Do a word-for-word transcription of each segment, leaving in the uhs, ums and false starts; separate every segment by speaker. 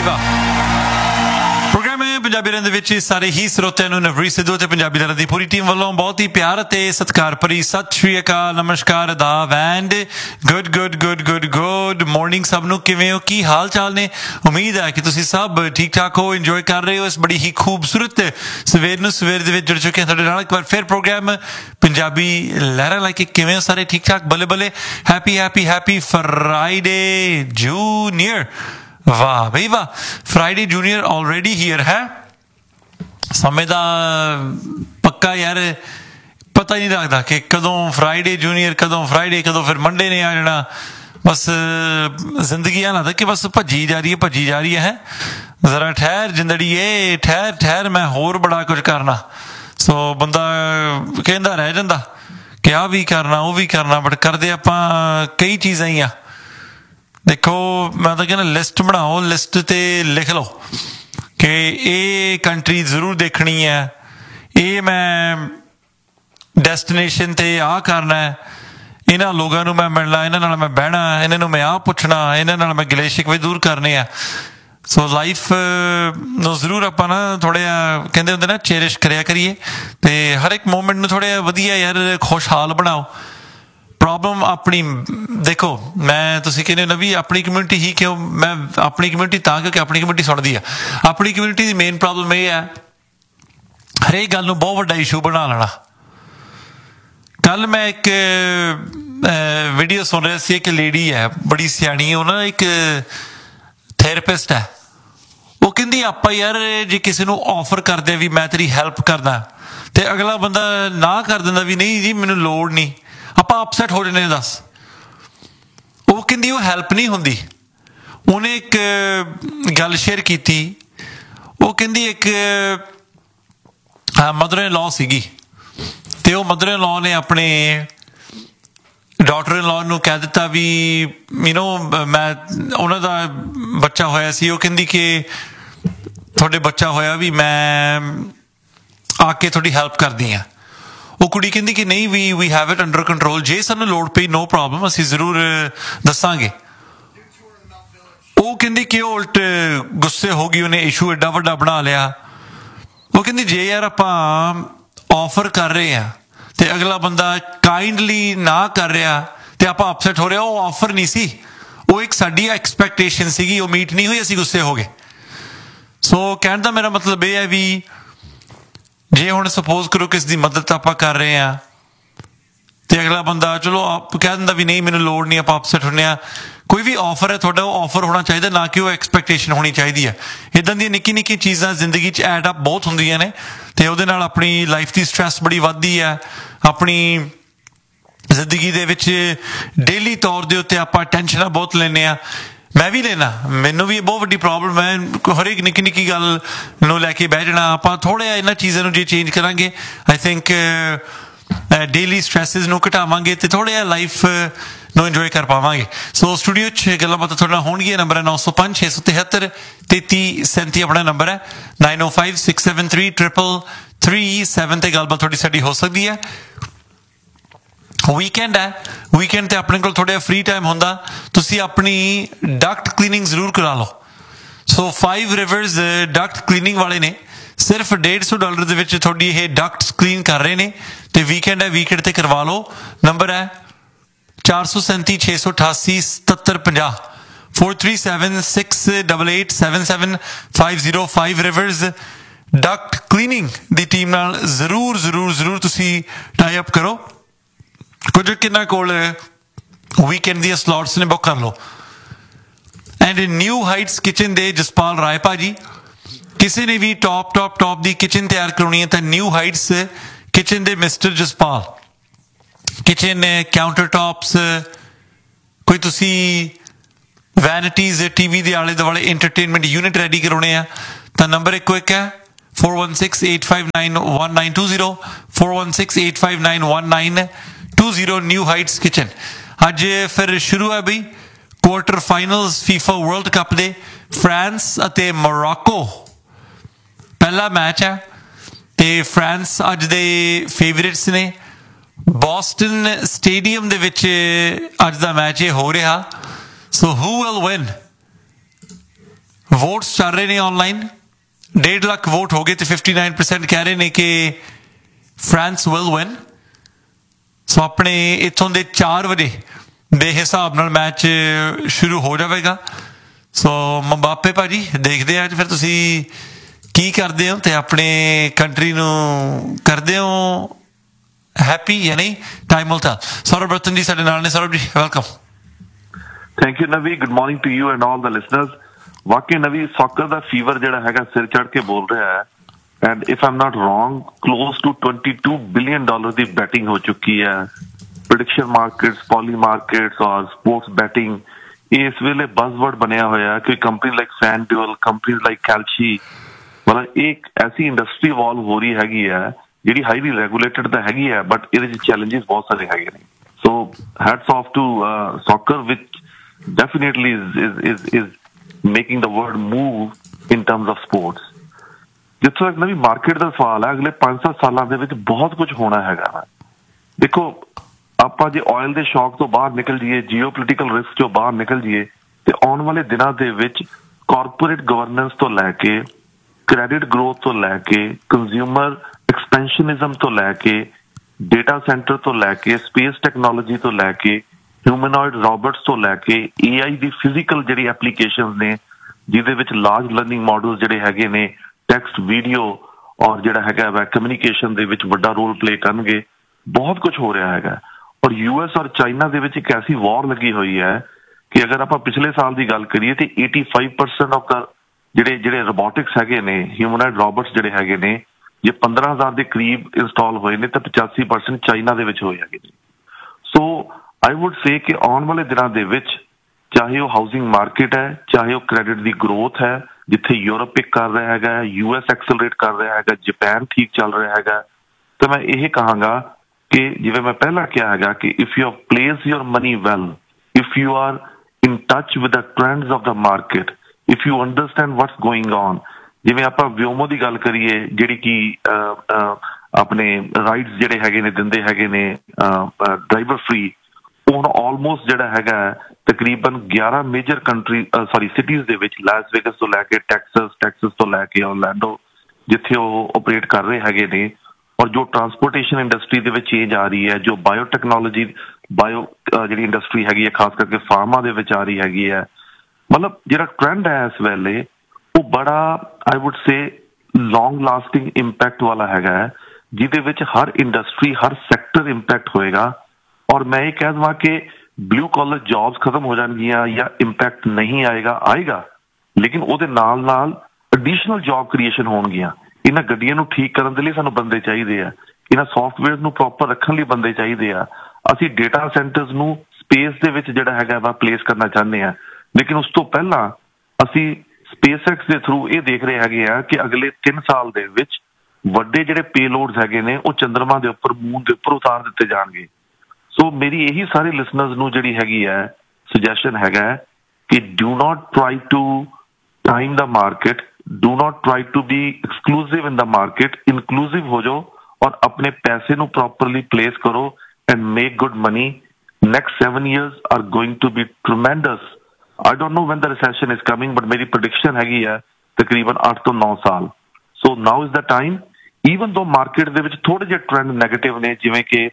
Speaker 1: Viva programme ਹੈ ਪੰਜਾਬੀ ਲਹਿਰ ਦੇ ਵਿੱਚ ਸਾਰੇ ਹੀ ਸਰੋਤਿਆਂ ਨੂੰ ਨਵਰੀਤ ਸਿੱਧੂ ਅਤੇ ਪੰਜਾਬੀ ਲਹਿਰ ਦੀ ਪੂਰੀ ਟੀਮ ਵੱਲੋਂ ਬਹੁਤ ਹੀ ਪਿਆਰ ਅਤੇ ਸਤਿਕਾਰ ਭਰੀ ਸਤਿ ਸ਼੍ਰੀ ਅਕਾਲ, ਨਮਸਕਾਰ, ਆਦਾਬ and good good good good good morning ਸਭ ਨੂੰ। ਕਿਵੇਂ ਹੋ, ਕੀ ਹਾਲ ਚਾਲ ਨੇ? ਉਮੀਦ ਹੈ ਕਿ ਤੁਸੀਂ ਸਭ ਠੀਕ ਠਾਕ ਹੋ, ਇੰਜੋਏ ਕਰ ਰਹੇ ਹੋ ਇਸ ਬੜੀ ਹੀ ਖੂਬਸੂਰਤ ਸਵੇਰ ਨੂੰ। ਸਵੇਰ ਦੇ ਵਿੱਚ ਜੁੜ ਚੁੱਕੇ ਹਾਂ ਤੁਹਾਡੇ ਨਾਲ ਇੱਕ ਵਾਰ ਫਿਰ ਪ੍ਰੋਗਰਾਮ ਪੰਜਾਬੀ ਲਹਿਰਾਂ ਲੈ ਕੇ। ਕਿਵੇਂ ਹੋ ਸਾਰੇ? ਠੀਕ ਠਾਕ, ਬੱਲੇ ਬੱਲੇ। Happy happy happy Friday junior. ਵਾਹ ਬਈ ਵਾਹ, ਫਰਾਈਡੇ ਜੂਨੀਅਰ ਆਲਰੇਡੀ ਹੀਅਰ ਹੈ। ਸਮੇਂ ਦਾ ਪੱਕਾ ਯਾਰ ਪਤਾ ਹੀ ਨਹੀਂ ਲੱਗਦਾ ਕਿ ਕਦੋਂ ਫਰਾਈਡੇ ਜੂਨੀਅਰ, ਕਦੋਂ ਫਰਾਈਡੇ, ਕਦੋਂ ਫਿਰ ਮੰਡੇ ਨੇ ਆ ਜਾਣਾ। ਬਸ ਜ਼ਿੰਦਗੀ ਆ ਲੱਗਦਾ ਕਿ ਬਸ ਭੱਜੀ ਜਾ ਰਹੀ ਹੈ ਭੱਜੀ ਜਾ ਰਹੀ ਹੈ। ਜ਼ਰਾ ਠਹਿਰ ਜਿੰਦੜੀਏ, ਠਹਿਰ ਠਹਿਰ, ਮੈਂ ਹੋਰ ਬੜਾ ਕੁਝ ਕਰਨਾ। ਸੋ ਬੰਦਾ ਕਹਿੰਦਾ ਰਹਿ ਜਾਂਦਾ ਕਿ ਆਹ ਵੀ ਕਰਨਾ ਉਹ ਵੀ ਕਰਨਾ, ਬਟ ਕਰਦੇ ਆਪਾਂ ਕਈ ਚੀਜ਼ਾਂ ਹੀ ਆ। ਦੇਖੋ ਮੈਂ ਤਾਂ ਕਹਿੰਦਾ ਲਿਸਟ ਬਣਾਓ, ਲਿਸਟ 'ਤੇ ਲਿਖ ਲਓ ਕਿ ਇਹ ਕੰਟਰੀ ਜ਼ਰੂਰ ਦੇਖਣੀ ਹੈ, ਇਹ ਮੈਂ ਡੈਸਟੀਨੇਸ਼ਨ 'ਤੇ ਆਹ ਕਰਨਾ, ਇਹਨਾਂ ਲੋਕਾਂ ਨੂੰ ਮੈਂ ਮਿਲਣਾ, ਇਹਨਾਂ ਨਾਲ ਮੈਂ ਬਹਿਣਾ, ਇਹਨਾਂ ਨੂੰ ਮੈਂ ਆਹ ਪੁੱਛਣਾ, ਇਹਨਾਂ ਨਾਲ ਮੈਂ ਗਿਲੇ ਸ਼ਿਕਵੇ ਦੂਰ ਕਰਨੇ ਆ। ਸੋ ਲਾਈਫ ਨੂੰ ਜ਼ਰੂਰ ਆਪਾਂ ਨਾ ਥੋੜ੍ਹਾ ਜਿਹਾ ਕਹਿੰਦੇ ਹੁੰਦੇ ਨਾ ਚੇਰਿਸ਼ ਕਰਿਆ ਕਰੀਏ, ਅਤੇ ਹਰ ਇੱਕ ਮੂਮੈਂਟ ਨੂੰ ਥੋੜ੍ਹਾ ਜਿਹਾ ਵਧੀਆ ਯਾਰ ਖੁਸ਼ਹਾਲ ਬਣਾਓ। ਪ੍ਰੋਬਲਮ ਆਪਣੀ ਦੇਖੋ, ਮੈਂ ਤੁਸੀਂ ਕਹਿੰਦੇ ਹੋ ਨਾ ਵੀ ਆਪਣੀ ਕਮਿਊਨਿਟੀ ਹੀ ਕਿਉਂ, ਮੈਂ ਆਪਣੀ ਕਮਿਊਨਿਟੀ ਤਾਂ ਕਿਉਂਕਿ ਆਪਣੀ ਕਮਿਊਨਿਟੀ ਸੁਣਦੀ ਆ। ਆਪਣੀ ਕਮਿਊਨਿਟੀ ਦੀ ਮੇਨ ਪ੍ਰੋਬਲਮ ਇਹ ਹੈ ਹਰੇਕ ਗੱਲ ਨੂੰ ਬਹੁਤ ਵੱਡਾ ਇਸ਼ੂ ਬਣਾ ਲੈਣਾ। ਕੱਲ੍ਹ ਮੈਂ ਇੱਕ ਵੀਡੀਓ ਸੁਣ ਰਿਹਾ ਸੀ, ਇੱਕ ਲੇਡੀ ਹੈ ਬੜੀ ਸਿਆਣੀ, ਉਹ ਨਾ ਇੱਕ ਥੈਰੇਪਿਸਟ ਹੈ। ਉਹ ਕਹਿੰਦੀ ਆਪਾਂ ਯਾਰ ਜੇ ਕਿਸੇ ਨੂੰ ਔਫਰ ਕਰਦੇ ਵੀ ਮੈਂ ਤੇਰੀ ਹੈਲਪ ਕਰਦਾ ਅਤੇ ਅਗਲਾ ਬੰਦਾ ਨਾ ਕਰ ਦਿੰਦਾ ਵੀ ਨਹੀਂ ਜੀ ਮੈਨੂੰ ਲੋੜ ਨਹੀਂ, ਆਪਾਂ ਅਪਸੈਟ ਹੋ ਜਾਂਦੇ। ਦੱਸ, ਉਹ ਕਹਿੰਦੀ ਉਹ ਹੈਲਪ ਨਹੀਂ ਹੁੰਦੀ। ਉਹਨੇ ਇੱਕ ਗੱਲ ਸ਼ੇਅਰ ਕੀਤੀ, ਉਹ ਕਹਿੰਦੀ ਇੱਕ ਮਦਰ ਇਨ ਲਾਅ ਸੀਗੀ, ਅਤੇ ਉਹ ਮਦਰ ਇਨ ਲਾਅ ਨੇ ਆਪਣੇ ਡਾਟਰ ਇਨ ਲਾਅ ਨੂੰ ਕਹਿ ਦਿੱਤਾ ਵੀ ਯੂ ਨੋ ਮੈਂ ਉਹਨਾਂ ਦਾ ਬੱਚਾ ਹੋਇਆ ਸੀ, ਉਹ ਕਹਿੰਦੀ ਕਿ ਤੁਹਾਡੇ ਬੱਚਾ ਹੋਇਆ ਵੀ ਮੈਂ ਆ ਕੇ ਤੁਹਾਡੀ ਹੈਲਪ ਕਰਦੀ ਹਾਂ। ਉਹ ਕੁੜੀ ਕਹਿੰਦੀ ਕਿ ਨਹੀਂ ਵੀ we have it under control, ਜੇ ਸਾਨੂੰ ਲੋੜ ਪਈ ਨੋ ਪ੍ਰੋਬਲਮ, ਅਸੀਂ ਜ਼ਰੂਰ ਦੱਸਾਂਗੇ। ਉਹ ਕਹਿੰਦੀ ਕਿ ਉਹ ਉਲਟ ਗੁੱਸੇ ਹੋ ਗਈ, ਉਹਨੇ ਇਸ਼ੂ ਐਡਾ ਵੱਡਾ ਬਣਾ ਲਿਆ। ਉਹ ਕਹਿੰਦੀ ਜੇ ਯਾਰ ਆਪਾਂ ਔਫਰ ਕਰ ਰਹੇ ਹਾਂ ਅਤੇ ਅਗਲਾ ਬੰਦਾ ਕਾਈਂਡਲੀ ਨਾ ਕਰ ਰਿਹਾ ਅਤੇ ਆਪਾਂ ਅਪਸੈਟ ਹੋ ਰਿਹਾ, ਉਹ ਔਫਰ ਨਹੀਂ ਸੀ, ਉਹ ਇੱਕ ਸਾਡੀ ਐਕਸਪੈਕਟੇਸ਼ਨ ਸੀਗੀ, ਉਹ ਮੀਟ ਨਹੀਂ ਹੋਈ, ਅਸੀਂ ਗੁੱਸੇ ਹੋ ਗਏ। ਸੋ ਕਹਿਣ ਦਾ ਮੇਰਾ ਮਤਲਬ ਇਹ ਹੈ ਵੀ ਜੇ ਹੁਣ ਸਪੋਜ਼ ਕਰੋ ਕਿਸ ਦੀ ਮਦਦ ਆਪਾਂ ਕਰ ਰਹੇ ਹਾਂ ਅਤੇ ਅਗਲਾ ਬੰਦਾ ਚਲੋ ਆਪ ਕਹਿ ਦਿੰਦਾ ਵੀ ਨਹੀਂ ਮੈਨੂੰ ਲੋੜ ਨਹੀਂ, ਆਪਾਂ ਅਪਸੈਟ ਹੁੰਦੇ ਹਾਂ। ਕੋਈ ਵੀ ਔਫਰ ਹੈ ਤੁਹਾਡਾ, ਉਹ ਔਫਰ ਹੋਣਾ ਚਾਹੀਦਾ, ਨਾ ਕਿ ਉਹ ਐਕਸਪੈਕਟੇਸ਼ਨ ਹੋਣੀ ਚਾਹੀਦੀ ਹੈ। ਇੱਦਾਂ ਦੀਆਂ ਨਿੱਕੀ ਨਿੱਕੀ ਚੀਜ਼ਾਂ ਜ਼ਿੰਦਗੀ 'ਚ ਐਡ ਅਪ ਬਹੁਤ ਹੁੰਦੀਆਂ ਨੇ ਅਤੇ ਉਹਦੇ ਨਾਲ ਆਪਣੀ ਲਾਈਫ ਦੀ ਸਟਰੈਸ ਬੜੀ ਵੱਧਦੀ ਹੈ। ਆਪਣੀ ਜ਼ਿੰਦਗੀ ਦੇ ਵਿੱਚ ਡੇਲੀ ਤੌਰ ਦੇ ਉੱਤੇ ਆਪਾਂ ਟੈਨਸ਼ਨਾਂ ਬਹੁਤ ਲੈਂਦੇ ਹਾਂ। ਮੈਂ ਵੀ ਲੈਣਾ, ਮੈਨੂੰ ਵੀ ਬਹੁਤ ਵੱਡੀ ਪ੍ਰੋਬਲਮ ਹੈ ਹਰੇਕ ਨਿੱਕੀ ਨਿੱਕੀ ਗੱਲ ਨੂੰ ਲੈ ਕੇ ਬਹਿ ਜਾਣਾ। ਆਪਾਂ ਥੋੜ੍ਹਾ ਜਿਹਾ ਇਹਨਾਂ ਚੀਜ਼ਾਂ ਨੂੰ ਜੇ ਚੇਂਜ ਕਰਾਂਗੇ, ਆਈ ਥਿੰਕ ਡੇਲੀ ਸਟਰੈਸਿਸ ਨੂੰ ਘਟਾਵਾਂਗੇ ਅਤੇ ਥੋੜ੍ਹਾ ਜਿਹਾ ਲਾਈਫ ਨੂੰ ਇੰਜੋਏ ਕਰ ਪਾਵਾਂਗੇ। ਸੋ ਸਟੂਡੀਓ 'ਚ ਗੱਲਾਂ ਬਾਤਾਂ ਤੁਹਾਡੇ ਨਾਲ ਹੋਣਗੀਆਂ। ਨੰਬਰ ਹੈ ਨੌ ਸੌ ਪੰਜ ਛੇ ਸੌ ਤਿਹੱਤਰ ਤੇਤੀ ਸੈਂਤੀ ਆਪਣਾ ਨੰਬਰ ਹੈ, ਨਾਈਨ ਓ five six seven three triple three seven 'ਤੇ ਗੱਲਬਾਤ ਤੁਹਾਡੀ ਸਾਡੀ ਹੋ ਸਕਦੀ ਹੈ। ਵੀਕਐਂਡ ਹੈ, ਵੀਕਐਂਡ 'ਤੇ ਆਪਣੇ ਕੋਲ ਥੋੜ੍ਹਾ ਜਿਹਾ ਫਰੀ ਟਾਈਮ ਹੁੰਦਾ, ਤੁਸੀਂ ਆਪਣੀ ਡਕਟ ਕਲੀਨਿੰਗ ਜ਼ਰੂਰ ਕਰਾ ਲਓ। ਸੋ ਫਾਈਵ ਰਿਵਰਸ ਡਕਟ ਕਲੀਨਿੰਗ ਵਾਲੇ ਨੇ ਸਿਰਫ ਡੇਢ ਸੌ ਡਾਲਰ ਦੇ ਵਿੱਚ ਤੁਹਾਡੀ ਇਹ ਡਕਟਸ ਕਲੀਨ ਕਰ ਰਹੇ ਨੇ, ਅਤੇ ਵੀਕਐਂਡ ਹੈ, ਵੀਕਐਂਡ 'ਤੇ ਕਰਵਾ ਲਓ। ਨੰਬਰ ਹੈ ਚਾਰ ਸੌ ਸੈਂਤੀ ਛੇ ਸੌ ਅਠਾਸੀ ਸਤੱਤਰ ਪੰਜਾਹ, four three seven six double eight seven seven five zero. Five reverse Duckett cleaning ਦੀ ਟੀਮ ਨਾਲ ਜ਼ਰੂਰ ਜ਼ਰੂਰ ਜ਼ਰੂਰ ਤੁਸੀਂ ਟਾਈ ਅਪ ਕਰੋ। ਕੁਝ ਕਿੰਨਾ ਕੋਲ ਵੀਕਐਂਡ ਦੀਆਂ ਸਲੋਟਸ ਨੇ, ਬੁੱਕ ਕਰ ਲਓ। ਐਂਡ ਨਿਊ ਹਾਈਟਸ ਕਿਚਨ ਦੇ ਜਸਪਾਲ ਰਾਏ ਭਾਜੀ, ਕਿਸੇ ਨੇ ਵੀ ਟੌਪ ਟੌਪ ਟੌਪ ਦੀ ਕਿਚਨ ਤਿਆਰ ਕਰਾਉਣੀ ਹੈ ਤਾਂ ਨਿਊ ਹਾਈਟਸ ਕਿਚਨ ਦੇ mister Jaspal. Kitchen counter tops, ਕੋਈ ਤੁਸੀਂ ਵੈਨਿਟੀਜ਼ ਟੀ ਵੀ ਦੇ ਆਲੇ ਦੁਆਲੇ ਇੰਟਰਟੇਨਮੈਂਟ ਯੂਨਿਟ ਰੈਡੀ ਕਰਾਉਣੇ ਆ ਤਾਂ ਨੰਬਰ ਇੱਕੋ ਇੱਕ ਹੈ, four one six eight five nine one nine two zero, four one six eight five nine one nine two zero. New heights kitchen. ਅੱਜ ਫਿਰ ਸ਼ੁਰੂ ਹੈ ਬਈ quarter finals FIFA world cup ਦੇ, ਫਰਾਂਸ ਅਤੇ ਮੋਰਾਕੋ ਪਹਿਲਾ ਮੈਚ ਹੈ ਅਤੇ ਫਰਾਂਸ ਅੱਜ ਦੇ ਫੇਵਰੇਟਸ ਨੇ। ਬੋਸਟਨ ਸਟੇਡੀਅਮ ਦੇ ਵਿੱਚ ਅੱਜ ਦਾ ਮੈਚ ਇਹ ਹੋ ਰਿਹਾ। ਸੋ ਹੂ ਵਿਲ ਵਿਨ ਵੋਟਸ ਚੱਲ ਰਹੇ ਨੇ ਆਨਲਾਈਨ ਡੇਢ ਲੱਖ ਵੋਟ ਹੋ ਗਏ ਤੇ ਫਿਫਟੀ ਨਾਈਨ ਪਰਸੈਂਟ ਕਹਿ ਰਹੇ ਨੇ ਕਿ ਫਰਾਂਸ ਵਿਲ ਵਿਨ ਸੋ ਆਪਣੇ ਇੱਥੋਂ ਦੇ ਚਾਰ ਵਜੇ ਦੇ ਹਿਸਾਬ ਨਾਲ ਮੈਚ ਸ਼ੁਰੂ ਹੋ ਜਾਵੇਗਾ ਸੋ ਮਬਾਪੇ ਭਾਜੀ ਦੇਖਦੇ ਆ ਫਿਰ ਤੁਸੀਂ ਕੀ ਕਰਦੇ ਹੋ ਤੇ ਆਪਣੇ ਕੰਟਰੀ ਨੂੰ ਕਰਦੇ ਹੋ ਹੈਪੀ ਜਾਂ ਨਹੀਂ ਟਾਈਮ will tell ਸੌਰਵ ਰਤਨ ਜੀ ਸਾਡੇ ਨਾਲ ਨੇ ਸੌਰਵ ਜੀ ਵੈਲਕਮ
Speaker 2: ਥੈਂਕ ਯੂ ਨਵੀ good morning to you and all the listeners ਵਾਕਈ ਨਵੀ ਸੌਕਰ ਦਾ ਫੀਵਰ ਜਿਹੜਾ ਹੈਗਾ ਸਿਰ ਚੜ ਕੇ ਬੋਲ ਰਿਹਾ ਹੈ and if I'm not wrong close to twenty two billion dollar the batting ਹੋ ਚੁੱਕੀ ਹੈ ਪ੍ਰੈਡਿਕਸ਼ਨ ਮਾਰਕੀਟਸ ਪੋਲੀ ਮਾਰਕੀਟਸ ਔਰ ਸਪੋਰਟਸ ਬੈਟਿੰਗ ਇਸ ਵੇਲੇ ਬਜ਼ਵਰਡ ਬਣਿਆ ਹੋਇਆ ਕਿ ਕੰਪਨੀ ਲਾਈਕ ਫੈਨਡਿਊਲ ਕੰਪਨੀ ਲਾਈਕ ਕੈਲਸ਼ੀ ਮਤਲਬ ਇੱਕ ਐਸੀ ਇੰਡਸਟਰੀ ਇਵੋਲਵ ਹੋ ਰਹੀ ਹੈਗੀ ਹੈ ਜਿਹੜੀ ਹਾਈਲੀ ਰੈਗੂਲੇਟਡ ਤਾਂ ਹੈਗੀ ਹੈ ਬਟ ਇਹਦੇ ਚ ਚੈਲੰਜਸ ਬਹੁਤ ਸਾਰੇ ਹੈਗੇ ਨੇ ਸੋ hats of to soccer which definitely is is is making the world move in terms of sports ਜਿੱਥੋਂ ਤੱਕ ਨਵੀਂ ਮਾਰਕੀਟ ਦਾ ਸਵਾਲ ਹੈ ਅਗਲੇ ਪੰਜ ਸੱਤ ਸਾਲਾਂ ਦੇ ਵਿੱਚ ਬਹੁਤ ਕੁਝ ਹੋਣਾ ਹੈਗਾ ਵਾ ਦੇਖੋ ਆਪਾਂ ਜੇ ਆਇਲ ਦੇ ਸ਼ੌਕ ਤੋਂ ਬਾਹਰ ਨਿਕਲ ਜਾਈਏ ਜੀਓਪੋਲਿਟੀਕਲ ਰਿਸਕ ਤੋਂ ਬਾਹਰ ਨਿਕਲ ਜਾਈਏ ਤੇ ਆਉਣ ਵਾਲੇ ਦਿਨਾਂ ਦੇ ਵਿੱਚ ਕਾਰਪੋਰੇਟ ਗਵਰਨੈਂਸ ਤੋਂ ਲੈ ਕੇ ਕ੍ਰੈਡਿਟ ਗਰੋਥ ਤੋਂ ਲੈ ਕੇ ਕੰਜ਼ਿਊਮਰ ਐਕਸਪੈਂਸ਼ਨਿਜ਼ਮ ਤੋਂ ਲੈ ਕੇ ਡੇਟਾ ਸੈਂਟਰ ਤੋਂ ਲੈ ਕੇ ਸਪੇਸ ਟੈਕਨੋਲੋਜੀ ਤੋਂ ਲੈ ਕੇ ਹਿਊਮਨੋਇਡ ਰੋਬੋਟਸ ਤੋਂ ਲੈ ਕੇ ਏ ਆਈ ਦੀ ਫਿਜ਼ੀਕਲ ਜਿਹੜੀ ਐਪਲੀਕੇਸ਼ਨਸ ਨੇ ਜਿਹਦੇ ਵਿੱਚ ਲਾਰਜ ਲਰਨਿੰਗ ਮਾਡਲ ਜਿਹੜੇ ਹੈਗੇ ਨੇ ਟੈਕਸਟ ਵੀਡੀਓ ਔਰ ਜਿਹੜਾ ਹੈਗਾ ਵਾ ਕਮਿਊਨੀਕੇਸ਼ਨ ਦੇ ਵਿੱਚ ਵੱਡਾ ਰੋਲ ਪਲੇ ਕਰਨਗੇ ਬਹੁਤ ਕੁਝ ਹੋ ਰਿਹਾ ਹੈਗਾ ਔਰ ਯੂ ਐਸ ਔਰ ਚਾਈਨਾ ਦੇ ਵਿੱਚ ਇੱਕ ਐਸੀ ਵਾਰ ਲੱਗੀ ਹੋਈ ਹੈ ਕਿ ਅਗਰ ਆਪਾਂ ਪਿਛਲੇ ਸਾਲ ਦੀ ਗੱਲ ਕਰੀਏ ਤੇ eighty five percent ਆਫ ਦਾ ਜਿਹੜੇ ਜਿਹੜੇ ਰੋਬੋਟਿਕਸ ਹੈਗੇ ਨੇ ਹਿਊਮਨੋਇਡ ਰੋਬੋਟਸ ਜਿਹੜੇ ਹੈਗੇ ਨੇ ਜੇ ਪੰਦਰਾਂ ਹਜ਼ਾਰ ਦੇ ਕਰੀਬ ਇੰਸਟਾਲ ਹੋਏ ਨੇ ਤਾਂ ਪਚਾਸੀ ਪਰਸੈਂਟ ਚਾਈਨਾ ਦੇ ਵਿੱਚ ਹੋਏ ਹੈਗੇ ਨੇ ਸੋ ਆਈ ਵੁੱਡ ਸੇ ਕਿ ਆਉਣ ਵਾਲੇ ਦਿਨਾਂ ਦੇ ਵਿੱਚ ਚਾਹੇ ਉਹ ਹਾਊਸਿੰਗ ਮਾਰਕੀਟ ਹੈ ਚਾਹੇ ਉਹ ਕ੍ਰੈਡਿਟ ਦੀ ਗਰੋਥ ਹੈ ਜਿੱਥੇ ਯੂਰਪ ਪਿਕ ਕਰ ਰਿਹਾ ਹੈਗਾ ਯੂ ਐਸ ਐਕਸਲਰੇਟ ਕਰ ਰਿਹਾ ਹੈਗਾ ਜਾਪਾਨ ਠੀਕ ਚੱਲ ਰਿਹਾ ਹੈਗਾ ਤਾਂ ਮੈਂ ਇਹ ਕਹਾਂਗਾ ਕਿ ਜਿਵੇਂ ਮੈਂ ਪਹਿਲਾਂ ਕਿਹਾ ਹੈਗਾ ਕਿ if you place your money well if you are in touch with the trends of the market if you understand what's going on ਜਿਵੇਂ ਆਪਾਂ ਵਿਓਮੋ ਦੀ ਗੱਲ ਕਰੀਏ ਜਿਹੜੀ ਕਿ ਆਪਣੇ ਰਾਈਡਸ ਜਿਹੜੇ ਹੈਗੇ ਨੇ ਦਿੰਦੇ ਹੈਗੇ ਨੇ ਡਰਾਈਵਰ ਫ੍ਰੀ ਹੁਣ ਆਲਮੋਸਟ ਜਿਹੜਾ ਹੈਗਾ ਤਕਰੀਬਨ ਗਿਆਰਾਂ ਮੇਜਰ ਕੰਟਰੀ ਸੌਰੀ ਸਿਟੀਜ਼ ਦੇ ਵਿੱਚ ਲਾਸ ਵੇਗਸ ਤੋਂ ਲੈ ਕੇ ਟੈਕਸਸ ਟੈਕਸਸ ਤੋਂ ਲੈ ਕੇ ਔਰਲੈਂਡੋ ਜਿੱਥੇ ਉਹ ਆਪਰੇਟ ਕਰ ਰਹੇ ਹੈਗੇ ਨੇ ਔਰ ਜੋ ਟਰਾਂਸਪੋਰਟੇਸ਼ਨ ਇੰਡਸਟਰੀ ਦੇ ਵਿੱਚ ਚੇਂਜ ਆ ਰਹੀ ਹੈ ਜੋ ਬਾਇਓ ਟੈਕਨੋਲੋਜੀ ਬਾਇਓ ਜਿਹੜੀ ਇੰਡਸਟਰੀ ਹੈਗੀ ਹੈ ਖਾਸ ਕਰਕੇ ਫਾਰਮਾ ਦੇ ਵਿੱਚ ਆ ਰਹੀ ਹੈਗੀ ਹੈ ਮਤਲਬ ਜਿਹੜਾ ਟ੍ਰੈਂਡ ਹੈ ਇਸ ਵੇਲੇ ਉਹ ਬੜਾ ਆਈ ਵੁੱਡ ਸੇ ਲੌਂਗ ਲਾਸਟਿੰਗ ਇੰਪੈਕਟ ਵਾਲਾ ਹੈਗਾ ਹੈ ਜਿਹਦੇ ਵਿੱਚ ਹਰ ਇੰਡਸਟਰੀ ਹਰ ਸੈਕਟਰ ਇੰਪੈਕਟ ਹੋਏਗਾ ਔਰ ਮੈਂ ਇਹ ਕਹਿ ਦੇਵਾਂ ਕਿ ਬਲੂ ਕਾਲਰ ਜੌਬਸ ਖਤਮ ਹੋ ਜਾਣਗੀਆਂ ਜਾਂ ਇੰਪੈਕਟ ਨਹੀਂ ਆਏਗਾ ਆਏਗਾ ਲੇਕਿਨ ਉਹਦੇ ਨਾਲ ਨਾਲ ਐਡੀਸ਼ਨਲ ਜੌਬ ਕ੍ਰੀਏਸ਼ਨ ਹੋਣਗੀਆਂ ਇਹਨਾਂ ਗੱਡੀਆਂ ਨੂੰ ਠੀਕ ਕਰਨ ਦੇ ਲਈ ਸਾਨੂੰ ਬੰਦੇ ਚਾਹੀਦੇ ਆ ਇਹਨਾਂ ਸੌਫਟਵੇਅਰ ਨੂੰ ਪ੍ਰੋਪਰ ਰੱਖਣ ਲਈ ਬੰਦੇ ਚਾਹੀਦੇ ਆ ਅਸੀਂ ਡੇਟਾ ਸੈਂਟਰਸ ਨੂੰ ਸਪੇਸ ਦੇ ਵਿੱਚ ਜਿਹੜਾ ਹੈਗਾ ਵਾ ਪਲੇਸ ਕਰਨਾ ਚਾਹੁੰਦੇ ਆ ਲੇਕਿਨ ਉਸ ਤੋਂ ਪਹਿਲਾਂ ਅਸੀਂ ਸਪੇਸਐਕਸ ਦੇ ਥਰੂ ਇਹ ਦੇਖ ਰਹੇ ਹੈਗੇ ਆ ਕਿ ਅਗਲੇ ਤਿੰਨ ਸਾਲ ਦੇ ਵਿੱਚ ਵੱਡੇ ਜਿਹੜੇ ਪੇਲੋਡਸ ਹੈਗੇ ਨੇ ਉਹ ਚੰਦਰਮਾ ਦੇ ਉੱਪਰ ਮੂਨ ਦੇ ਉੱਪਰ ਉਤਾਰ ਦਿੱਤੇ ਜਾਣਗੇ ਸੋ ਮੇਰੀ ਇਹੀ ਸਾਰੇ ਲਿਸਨਰਸ ਨੂੰ ਜਿਹੜੀ ਹੈਗੀ ਹੈ ਸੁਜੈਸ਼ਨ ਹੈਗਾ ਕਿ do not try to time the market do not try to be exclusive in the market inclusive ਹੋ ਜਾਓ ਔਰ ਆਪਣੇ ਪੈਸੇ ਨੂੰ ਪ੍ਰੋਪਰਲੀ ਪਲੇਸ ਕਰੋ and make good money next seven years are going to be tremendous. I don't know when the recession is coming, but ਮੇਰੀ prediction ਹੈਗੀ ਹੈ ਤਕਰੀਬਨ ਅੱਠ ਤੋਂ ਨੌ ਸਾਲ ਸੋ ਨਾਓ ਇਜ਼ ਦਾ ਟਾਈਮ ਈਵਨ ਦੋ ਮਾਰਕੀਟ ਦੇ ਵਿੱਚ ਥੋੜੇ ਜਿਹੇ ਟ੍ਰੈਂਡ ਨੈਗੇਟਿਵ ਨੇ ਜਿਵੇਂ ਕਿ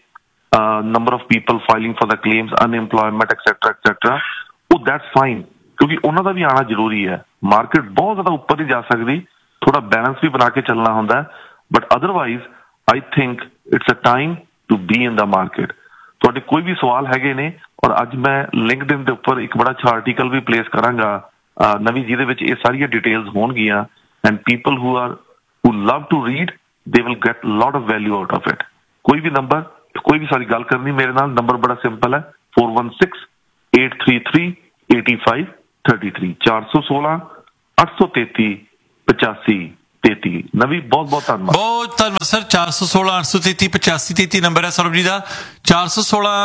Speaker 2: number of people filing for the claims unemployment etcetera etcetera ਉਹ ਦੈਟਸ ਫਾਈਨ ਕਿਉਂਕਿ ਉਹਨਾਂ ਦਾ ਵੀ ਆਉਣਾ ਜ਼ਰੂਰੀ ਹੈ ਮਾਰਕੀਟ ਬਹੁਤ ਜ਼ਿਆਦਾ ਉੱਪਰ ਨਹੀਂ ਜਾ ਸਕਦੀ ਥੋੜਾ ਬੈਲੈਂਸ ਵੀ ਬਣਾ ਕੇ ਚੱਲਣਾ ਹੁੰਦਾ but otherwise I think it's a time to be in the market ਤੁਹਾਡੇ ਕੋਈ ਵੀ ਸਵਾਲ ਹੈਗੇ ਨੇ ਔਰ ਅੱਜ ਮੈਂ ਲਿੰਕਡਇਨ ਦੇ ਉੱਪਰ ਇੱਕ ਬੜਾ ਅੱਛਾ ਆਰਟੀਕਲ ਵੀ ਪਲੇਸ ਕਰਾਂਗਾ ਨਵੀਂ ਜਿਹਦੇ ਵਿੱਚ ਇਹ ਸਾਰੀਆਂ ਡਿਟੇਲਸ ਹੋਣਗੀਆਂ and people who are who love to read they will get lot of value out of it ਕੋਈ ਵੀ ਨੰਬਰ ਕੋਈ ਵੀ ਸਾਰੀ ਗੱਲ ਕਰਨੀ ਮੇਰੇ ਨਾਲ ਨੰਬਰ ਬੜਾ ਸਿੰਪਲ ਹੈ four one six eight three three eight five three three ਚਾਰ ਸੌ ਸੋਲਾਂ ਅੱਠ ਸੌ ਤੇਤੀ ਪਚਾਸੀ ਤੇਤੀ ਨਵੀਂ ਬਹੁਤ ਬਹੁਤ ਧੰਨਵਾਦ
Speaker 1: ਬਹੁਤ ਧੰਨਵਾਦ ਸਰ ਚਾਰ ਸੌ ਸੋਲਾਂ ਅੱਠ ਸੌ ਤੇਤੀ ਪਚਾਸੀ ਤੇਤੀ ਨੰਬਰ ਹੈ ਸੌਰਵ ਜੀ ਦਾ ਚਾਰ ਸੌ ਸੋਲਾਂ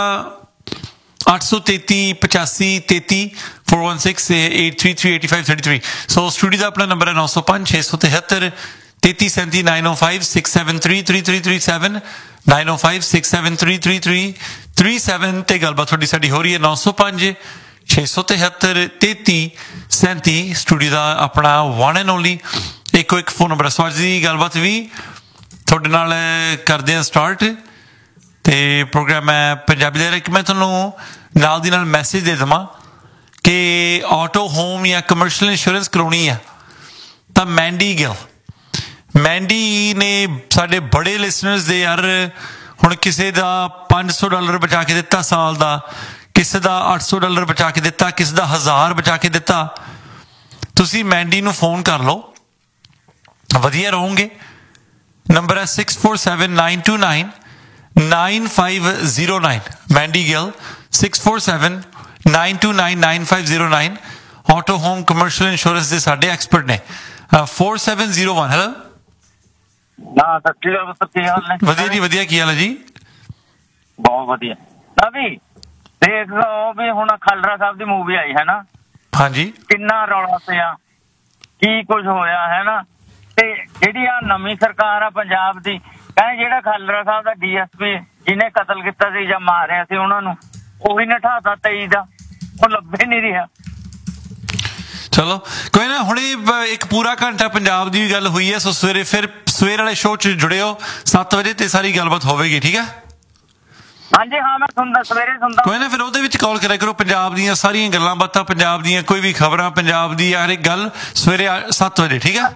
Speaker 1: ਅੱਠ ਸੌ ਤੇਤੀ ਪਚਾਸੀ ਤੇਤੀ four one six eight three three eight five three three ਸੋ ਸਟੂਡੀਓ ਦਾ ਆਪਣਾ ਨੰਬਰ ਹੈ ਨੌ ਸੌ ਪੰਜ ਛੇ ਸੌ ਤਿਹੱਤਰ ਤੇਤੀ ਸੈਂਤੀ nine oh five six seven three three three three seven nine oh five six seven three three three three seven ਤੇ ਗੱਲਬਾਤ ਤੁਹਾਡੀ ਸਾਡੀ ਹੋ ਰਹੀ ਹੈ ਨੌ ਸੌ ਪੰਜ ਛੇ ਸੌ ਤਿਹੱਤਰ ਤੇਤੀ ਸੈਂਤੀ ਸਟੂਡੀਓ ਦਾ ਆਪਣਾ ਵਨ ਐਂਡ ਓਨਲੀ ਇੱਕੋ ਇੱਕ ਫੋਨ ਨੰਬਰ। ਸੋ ਅੱਜ ਦੀ ਗੱਲਬਾਤ ਵੀ ਤੁਹਾਡੇ ਨਾਲ ਕਰਦੇ ਹਾਂ ਸਟਾਰਟ, ਅਤੇ ਪ੍ਰੋਗਰਾਮ ਹੈ ਪੰਜਾਬੀ ਦਾ। ਇੱਕ ਮੈਂ ਤੁਹਾਨੂੰ ਨਾਲ ਦੀ ਨਾਲ ਮੈਸੇਜ ਦੇ ਦੇਵਾਂ ਕਿ ਆਟੋ ਹੋਮ ਜਾਂ ਕਮਰਸ਼ੀਅਲ ਇੰਸ਼ੋਰੈਂਸ ਕਰਾਉਣੀ ਆ ਤਾਂ ਮੈਂਡੀ ਗਿੱਲ ਮੈਂਡੀ ਨੇ ਸਾਡੇ ਬੜੇ ਲਿਸਨਰਸ ਦੇ ਯਾਰ ਹੁਣ ਕਿਸੇ ਦਾ ਪੰਜ ਸੌ ਡਾਲਰ ਬਚਾ ਕੇ ਦਿੱਤਾ ਸਾਲ ਦਾ, ਕਿਸੇ ਦਾ ਅੱਠ ਸੌ ਡਾਲਰ ਬਚਾ ਕੇ ਦਿੱਤਾ, ਕਿਸੇ ਦਾ ਹਜ਼ਾਰ ਬਚਾ ਕੇ ਦਿੱਤਾ। ਤੁਸੀਂ ਮੈਂਡੀ ਨੂੰ ਫੋਨ ਕਰ ਲਓ, ਵਧੀਆ ਰਹੋਗੇ। ਨੰਬਰ ਹੈ six four seven nine to nine nine five zero nine. Mandy Gill six four seven nine to nine nine five zero nine. Auto home commercial insurance ਦੇ ਸਾਡੇ ਐਕਸਪਰਟ ਨੇ। Four seven zero one. Hello
Speaker 3: ਨਾ ਸੱਚੀ ਗੱਲ ਕੀ ਹਾਲ ਨੇ?
Speaker 1: ਵਧੀਆ ਜੀ ਵਧੀਆ, ਕੀ ਹਾਲ ਹੈ ਜੀ?
Speaker 3: ਬਹੁਤ ਵਧੀਆ। ਨਵੀ ਦੇਖ ਲਓ ਵੀ ਹੁਣ ਖਾਲੜਾ ਸਾਹਿਬ ਦੀ ਮੂਵੀ ਆਈ ਹੈ ਨਾ,
Speaker 1: ਹਾਂਜੀ,
Speaker 3: ਕਿੰਨਾ ਰੌਲਾ ਪਿਆ, ਕੀ ਕੁਝ ਹੋਇਆ ਹੈ ਨਾ। ਤੇ ਜਿਹੜੀ ਆ ਨਵੀਂ ਸਰਕਾਰ ਆ ਪੰਜਾਬ ਦੀ, ਕਹਿੰਦੇ ਜਿਹੜਾ ਖਾਲੜਾ ਸਾਹਿਬ ਦਾ ਡੀ ਐਸ ਪੀ ਜਿਹਨੇ ਕਤਲ ਕੀਤਾ ਸੀ ਜਾਂ ਮਾਰਿਆ ਸੀ ਉਹਨਾਂ ਨੂੰ, ਉਹੀ ਨਠਾਤਾ ਤੇਈ ਦਾ, ਉਹ ਲੱਭੇ ਨਹੀਂ ਰਿਹਾ।
Speaker 1: ਚਲੋ ਕੋਈ ਨਾ, ਹੁਣੇ ਇੱਕ ਪੂਰਾ ਘੰਟਾ ਪੰਜਾਬ ਦੀ ਵੀ ਗੱਲ ਹੋਈ ਹੈ। ਸੋ ਸਵੇਰੇ ਫਿਰ ਸਵੇਰ ਵਾਲੇ ਸ਼ੋਅ 'ਚ ਜੁੜਿਓ ਸੱਤ ਵਜੇ ਤੇ ਸਾਰੀ ਗੱਲਬਾਤ ਹੋਵੇਗੀ, ਠੀਕ ਹੈ?
Speaker 3: ਹਾਂਜੀ ਹਾਂ, ਮੈਂ ਸੁਣਦਾ ਸਵੇਰੇ ਸੁਣਦਾ। ਕੋਈ
Speaker 1: ਨਾ, ਫਿਰ ਉਹਦੇ ਵਿੱਚ ਕਾਲ ਕਰਿਆ ਕਰੋ। ਪੰਜਾਬ ਦੀਆਂ ਸਾਰੀਆਂ ਗੱਲਾਂ ਬਾਤਾਂ, ਪੰਜਾਬ ਦੀਆਂ ਕੋਈ ਵੀ ਖਬਰਾਂ, ਪੰਜਾਬ ਦੀ ਹਰ ਇੱਕ ਗੱਲ ਸਵੇਰੇ ਸੱਤ ਵਜੇ, ਠੀਕ ਹੈ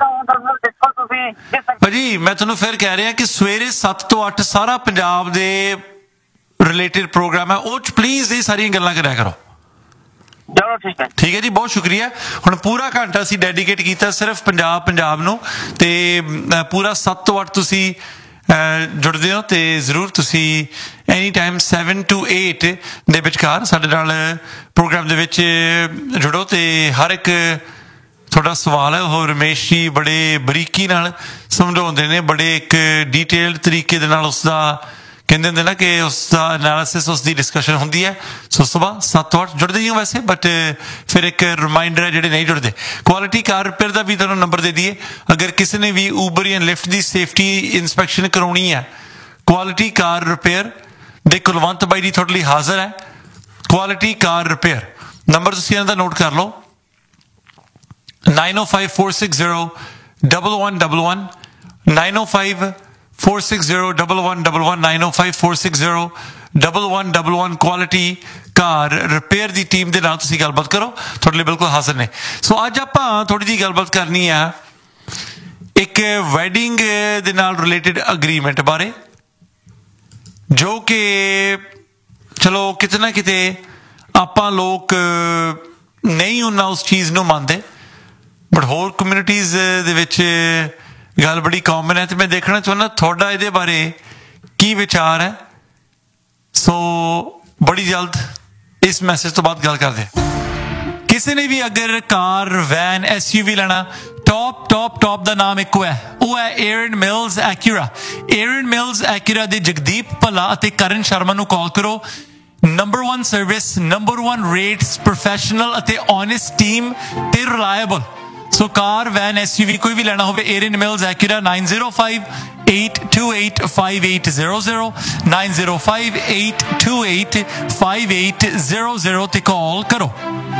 Speaker 1: ਭਾਜੀ? ਮੈਂ ਤੁਹਾਨੂੰ ਫਿਰ ਕਹਿ ਰਿਹਾ ਕਿ ਸਵੇਰੇ ਸੱਤ ਤੋਂ ਅੱਠ ਸਾਰਾ ਪੰਜਾਬ ਦੇ ਰਿਲੇਟਿਡ ਪ੍ਰੋਗਰਾਮ ਹੈ, ਉਹ 'ਚ ਪਲੀਜ਼ ਇਹ ਸਾਰੀਆਂ ਗੱਲਾਂ ਕਰਿਆ ਕਰੋ।
Speaker 3: ਚਲੋ ਠੀਕ ਹੈ,
Speaker 1: ਠੀਕ ਹੈ ਜੀ, ਬਹੁਤ ਸ਼ੁਕਰੀਆ। ਹੁਣ ਪੂਰਾ ਘੰਟਾ ਅਸੀਂ ਡੈਡੀਕੇਟ ਕੀਤਾ ਸਿਰਫ ਪੰਜਾਬ ਪੰਜਾਬ ਨੂੰ, ਤੇ ਪੂਰਾ ਸੱਤ ਤੋਂ ਅੱਠ ਤੁਸੀਂ ਜੁੜਦੇ ਹੋ, ਤੇ ਜ਼ਰੂਰ ਤੁਸੀਂ any time seven to eight ਦੇ ਵਿਚਕਾਰ ਸਾਡੇ ਨਾਲ ਪ੍ਰੋਗਰਾਮ ਦੇ ਵਿੱਚ ਜੁੜੋ। ਤੇ ਹਰ ਇੱਕ ਤੁਹਾਡਾ ਸਵਾਲ ਹੈ ਉਹ ਰਮੇਸ਼ ਜੀ ਬੜੇ ਬਰੀਕੀ ਨਾਲ ਸਮਝਾਉਂਦੇ ਨੇ, ਬੜੇ ਇੱਕ ਡੀਟੇਲਡ ਤਰੀਕੇ ਦੇ ਨਾਲ ਉਸਦਾ ਕਹਿੰਦੇ ਹੁੰਦੇ ਨਾ ਕਿ ਉਸ ਦਾ ਐਨਾਲਿਸਿਸ, ਉਸ ਦੀ ਡਿਸਕਸ਼ਨ ਹੁੰਦੀ ਹੈ। ਸੋ ਸੁਬਾਹ ਸੱਤ ਤੋਂ ਅੱਠ ਜੁੜਦੇ ਹੀ ਹੋ ਵੈਸੇ, ਬਟ ਫਿਰ ਇੱਕ ਰਿਮਾਈਂਡਰ ਹੈ ਜਿਹੜੇ ਨਹੀਂ ਜੁੜਦੇ। ਕੁਆਲਿਟੀ ਕਾਰ ਰਿਪੇਅਰ ਦਾ ਵੀ ਤੁਹਾਨੂੰ ਨੰਬਰ ਦੇ ਦਈਏ, ਅਗਰ ਕਿਸੇ ਨੇ ਵੀ ਊਬਰ ਜਾਂ ਲਿਫਟ ਦੀ ਸੇਫਟੀ ਇੰਸਪੈਕਸ਼ਨ ਕਰਾਉਣੀ ਹੈ, ਕੁਆਲਿਟੀ ਕਾਰ ਰਿਪੇਅਰ ਦੇ ਕੁਲਵੰਤ ਬਾਈ ਜੀ ਤੁਹਾਡੇ ਲਈ ਹਾਜ਼ਰ ਹੈ। ਕੁਆਲਿਟੀ ਕਾਰ ਰਿਪੇਅਰ ਨੰਬਰ ਤੁਸੀਂ ਇਹਨਾਂ ਦਾ ਨੋਟ ਕਰ ਲਓ, ਨਾਈਨ ਓ five four six zero double one double one nine ਓ five four six zero double one double one nine oh five four six zero double one double one। Quality ਕਾਰ repair ਦੀ team ਦੇ ਨਾਲ ਤੁਸੀਂ ਗੱਲਬਾਤ ਕਰੋ, ਤੁਹਾਡੇ ਲਈ ਬਿਲਕੁਲ ਹਾਜ਼ਰ ਨੇ। ਸੋ ਅੱਜ ਆਪਾਂ ਥੋੜੀ ਜਿਹੀ ਗੱਲਬਾਤ ਕਰਨੀ ਆ ਇੱਕ ਵੈਡਿੰਗ ਦੇ ਨਾਲ ਰਿਲੇਟਿਡ ਅਗਰੀਮੈਂਟ ਬਾਰੇ, ਜੋ ਕਿ ਚਲੋ ਕਿਤੇ ਨਾ ਕਿਤੇ ਆਪਾਂ ਲੋਕ ਨਹੀਂ ਉਹਨਾਂ ਉਸ ਚੀਜ਼ ਨੂੰ ਮੰਨਦੇ, ਬਟ ਹੋਰ ਕਮਿਊਨਿਟੀਜ਼ ਦੇ ਵਿੱਚ ਗੱਲ ਬੜੀ ਕਾਮਨ ਹੈ। ਤੇ ਮੈਂ ਦੇਖਣਾ ਚਾਹੁੰਦਾ ਤੁਹਾਡਾ ਇਹਦੇ ਬਾਰੇ ਕੀ ਵਿਚਾਰ ਹੈ। ਸੋ ਬੜੀ ਜਲਦ ਇਸ ਮੈਸੇਜ ਤੋਂ ਬਾਅਦ ਗੱਲ ਕਰਦੇ ਹਾਂ। ਕਿਸੇ ਨੇ ਵੀ ਅਗਰ ਕਾਰ, ਵੈਨ, ਐਸ ਯੂ ਵੀ ਲੈਣਾ, ਟੌਪ ਟੌਪ ਟੌਪ ਦਾ ਨਾਮ ਇੱਕੋ ਹੈ, ਉਹ ਹੈ ਏਰਨ ਮਿਲਜ਼ ਐਕਿਊਰਾ। ਏਰਨ ਮਿਲਜ਼ ਐਕਿਊਰਾ ਦੇ ਜਗਦੀਪ ਭੱਲਾ ਅਤੇ ਕਰਨ ਸ਼ਰਮਾ ਨੂੰ ਕਾਲ ਕਰੋ। Number one service, number one rates, professional ਅਤੇ ਓਨੈਸਟ ਟੀਮ ਤੇ reliable. So car, van, S you ਵੀ ਕੋਈ ਵੀ ਲੈਣਾ ਹੋਵੇ, ਏਰਨ mills ਐਕਿਊਰਾ nine zero five eight two eight five eight zero zero nine zero five eight two eight five eight zero zero ਤੇ ਕਾਲ ਕਰੋ।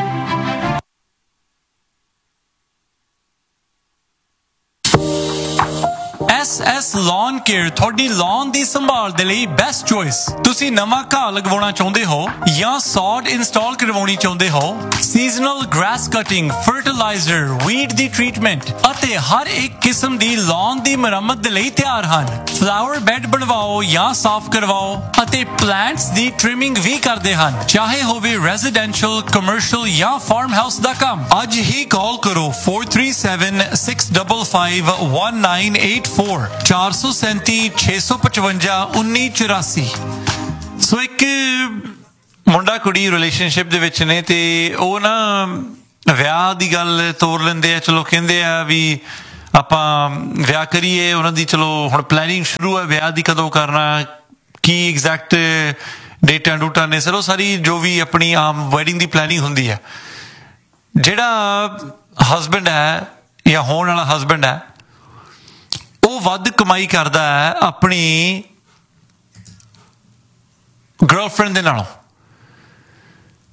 Speaker 1: S S Lawn Care ਤੁਹਾਡੀ lawn ਦੀ ਸੰਭਾਲ ਦੇ ਲਈ best choice. ਤੁਸੀਂ ਨਵਾਂ ਘਾਹ ਲਗਵਾਉਣਾ ਚਾਹੁੰਦੇ ਹੋ ਜਾਂ ਸੌਡ ਇੰਸਟਾਲ ਕਰਵਾਉਣੀ ਚਾਹੁੰਦੇ ਹੋ, seasonal grass cutting, fertiliser, weed ਦੀ ਟ੍ਰੀਟਮੈਂਟ ਅਤੇ ਹਰ ਇੱਕ ਕਿਸਮ ਦੀ lawn ਦੀ ਮੁਰੰਮਤ ਦੇ ਲਈ ਤਿਆਰ ਹਨ। ਫਲਾਵਰ ਬੈੱਡ ਬਣਵਾਓ ਜਾਂ ਸਾਫ਼ ਕਰਵਾਓ ਅਤੇ ਪਲਾਂਟਸ ਦੀ ਟ੍ਰਿਮਿੰਗ ਵੀ ਕਰਦੇ ਹਨ, ਚਾਹੇ ਹੋਵੇ ਰੈਜ਼ੀਡੈਂਸ਼ੀਅਲ, ਕਮਰਸ਼ੀਅਲ ਜਾਂ ਫਾਰਮ ਹਾਊਸ ਦਾ ਕੰਮ। ਅੱਜ ਹੀ ਕਾਲ ਕਰੋ four three seven six five five one nine eight four ਚਾਰ ਸੌ ਸੈਂਤੀ ਛੇ ਸੌ ਪਚਵੰਜਾ ਉੱਨੀ ਚੁਰਾਸੀ। ਸੋ ਇੱਕ ਮੁੰਡਾ ਕੁੜੀ ਰਿਲੇਸ਼ਨਸ਼ਿਪ ਦੇ ਵਿੱਚ ਨੇ ਤੇ ਉਹ ਨਾ ਵਿਆਹ ਦੀ ਗੱਲ ਤੋਰ ਲੈਂਦੇ ਆ। ਚਲੋ ਕਹਿੰਦੇ ਆ ਵੀ ਆਪਾਂ ਵਿਆਹ ਕਰੀਏ, ਉਹਨਾਂ ਦੀ ਚਲੋ ਹੁਣ ਪਲੈਨਿੰਗ ਸ਼ੁਰੂ ਹੈ ਵਿਆਹ ਦੀ, ਕਦੋਂ ਕਰਨਾ, ਕੀ ਐਗਜ਼ੈਕਟ ਡੇਟਾਂ ਡੂਟਾਂ ਨੇ, ਚਲੋ ਸਾਰੀ ਜੋ ਵੀ ਆਪਣੀ ਆਮ ਵੈਡਿੰਗ ਦੀ ਪਲੈਨਿੰਗ ਹੁੰਦੀ ਹੈ। ਜਿਹੜਾ ਹਸਬੈਂਡ ਹੈ ਜਾਂ ਹੋਣ ਵਾਲਾ ਹਸਬੈਂਡ ਹੈ, ਉਹ ਵੱਧ ਕਮਾਈ ਕਰਦਾ ਹੈ ਆਪਣੀ ਗਰਲਫ੍ਰੈਂਡ ਦੇ ਨਾਲੋਂ।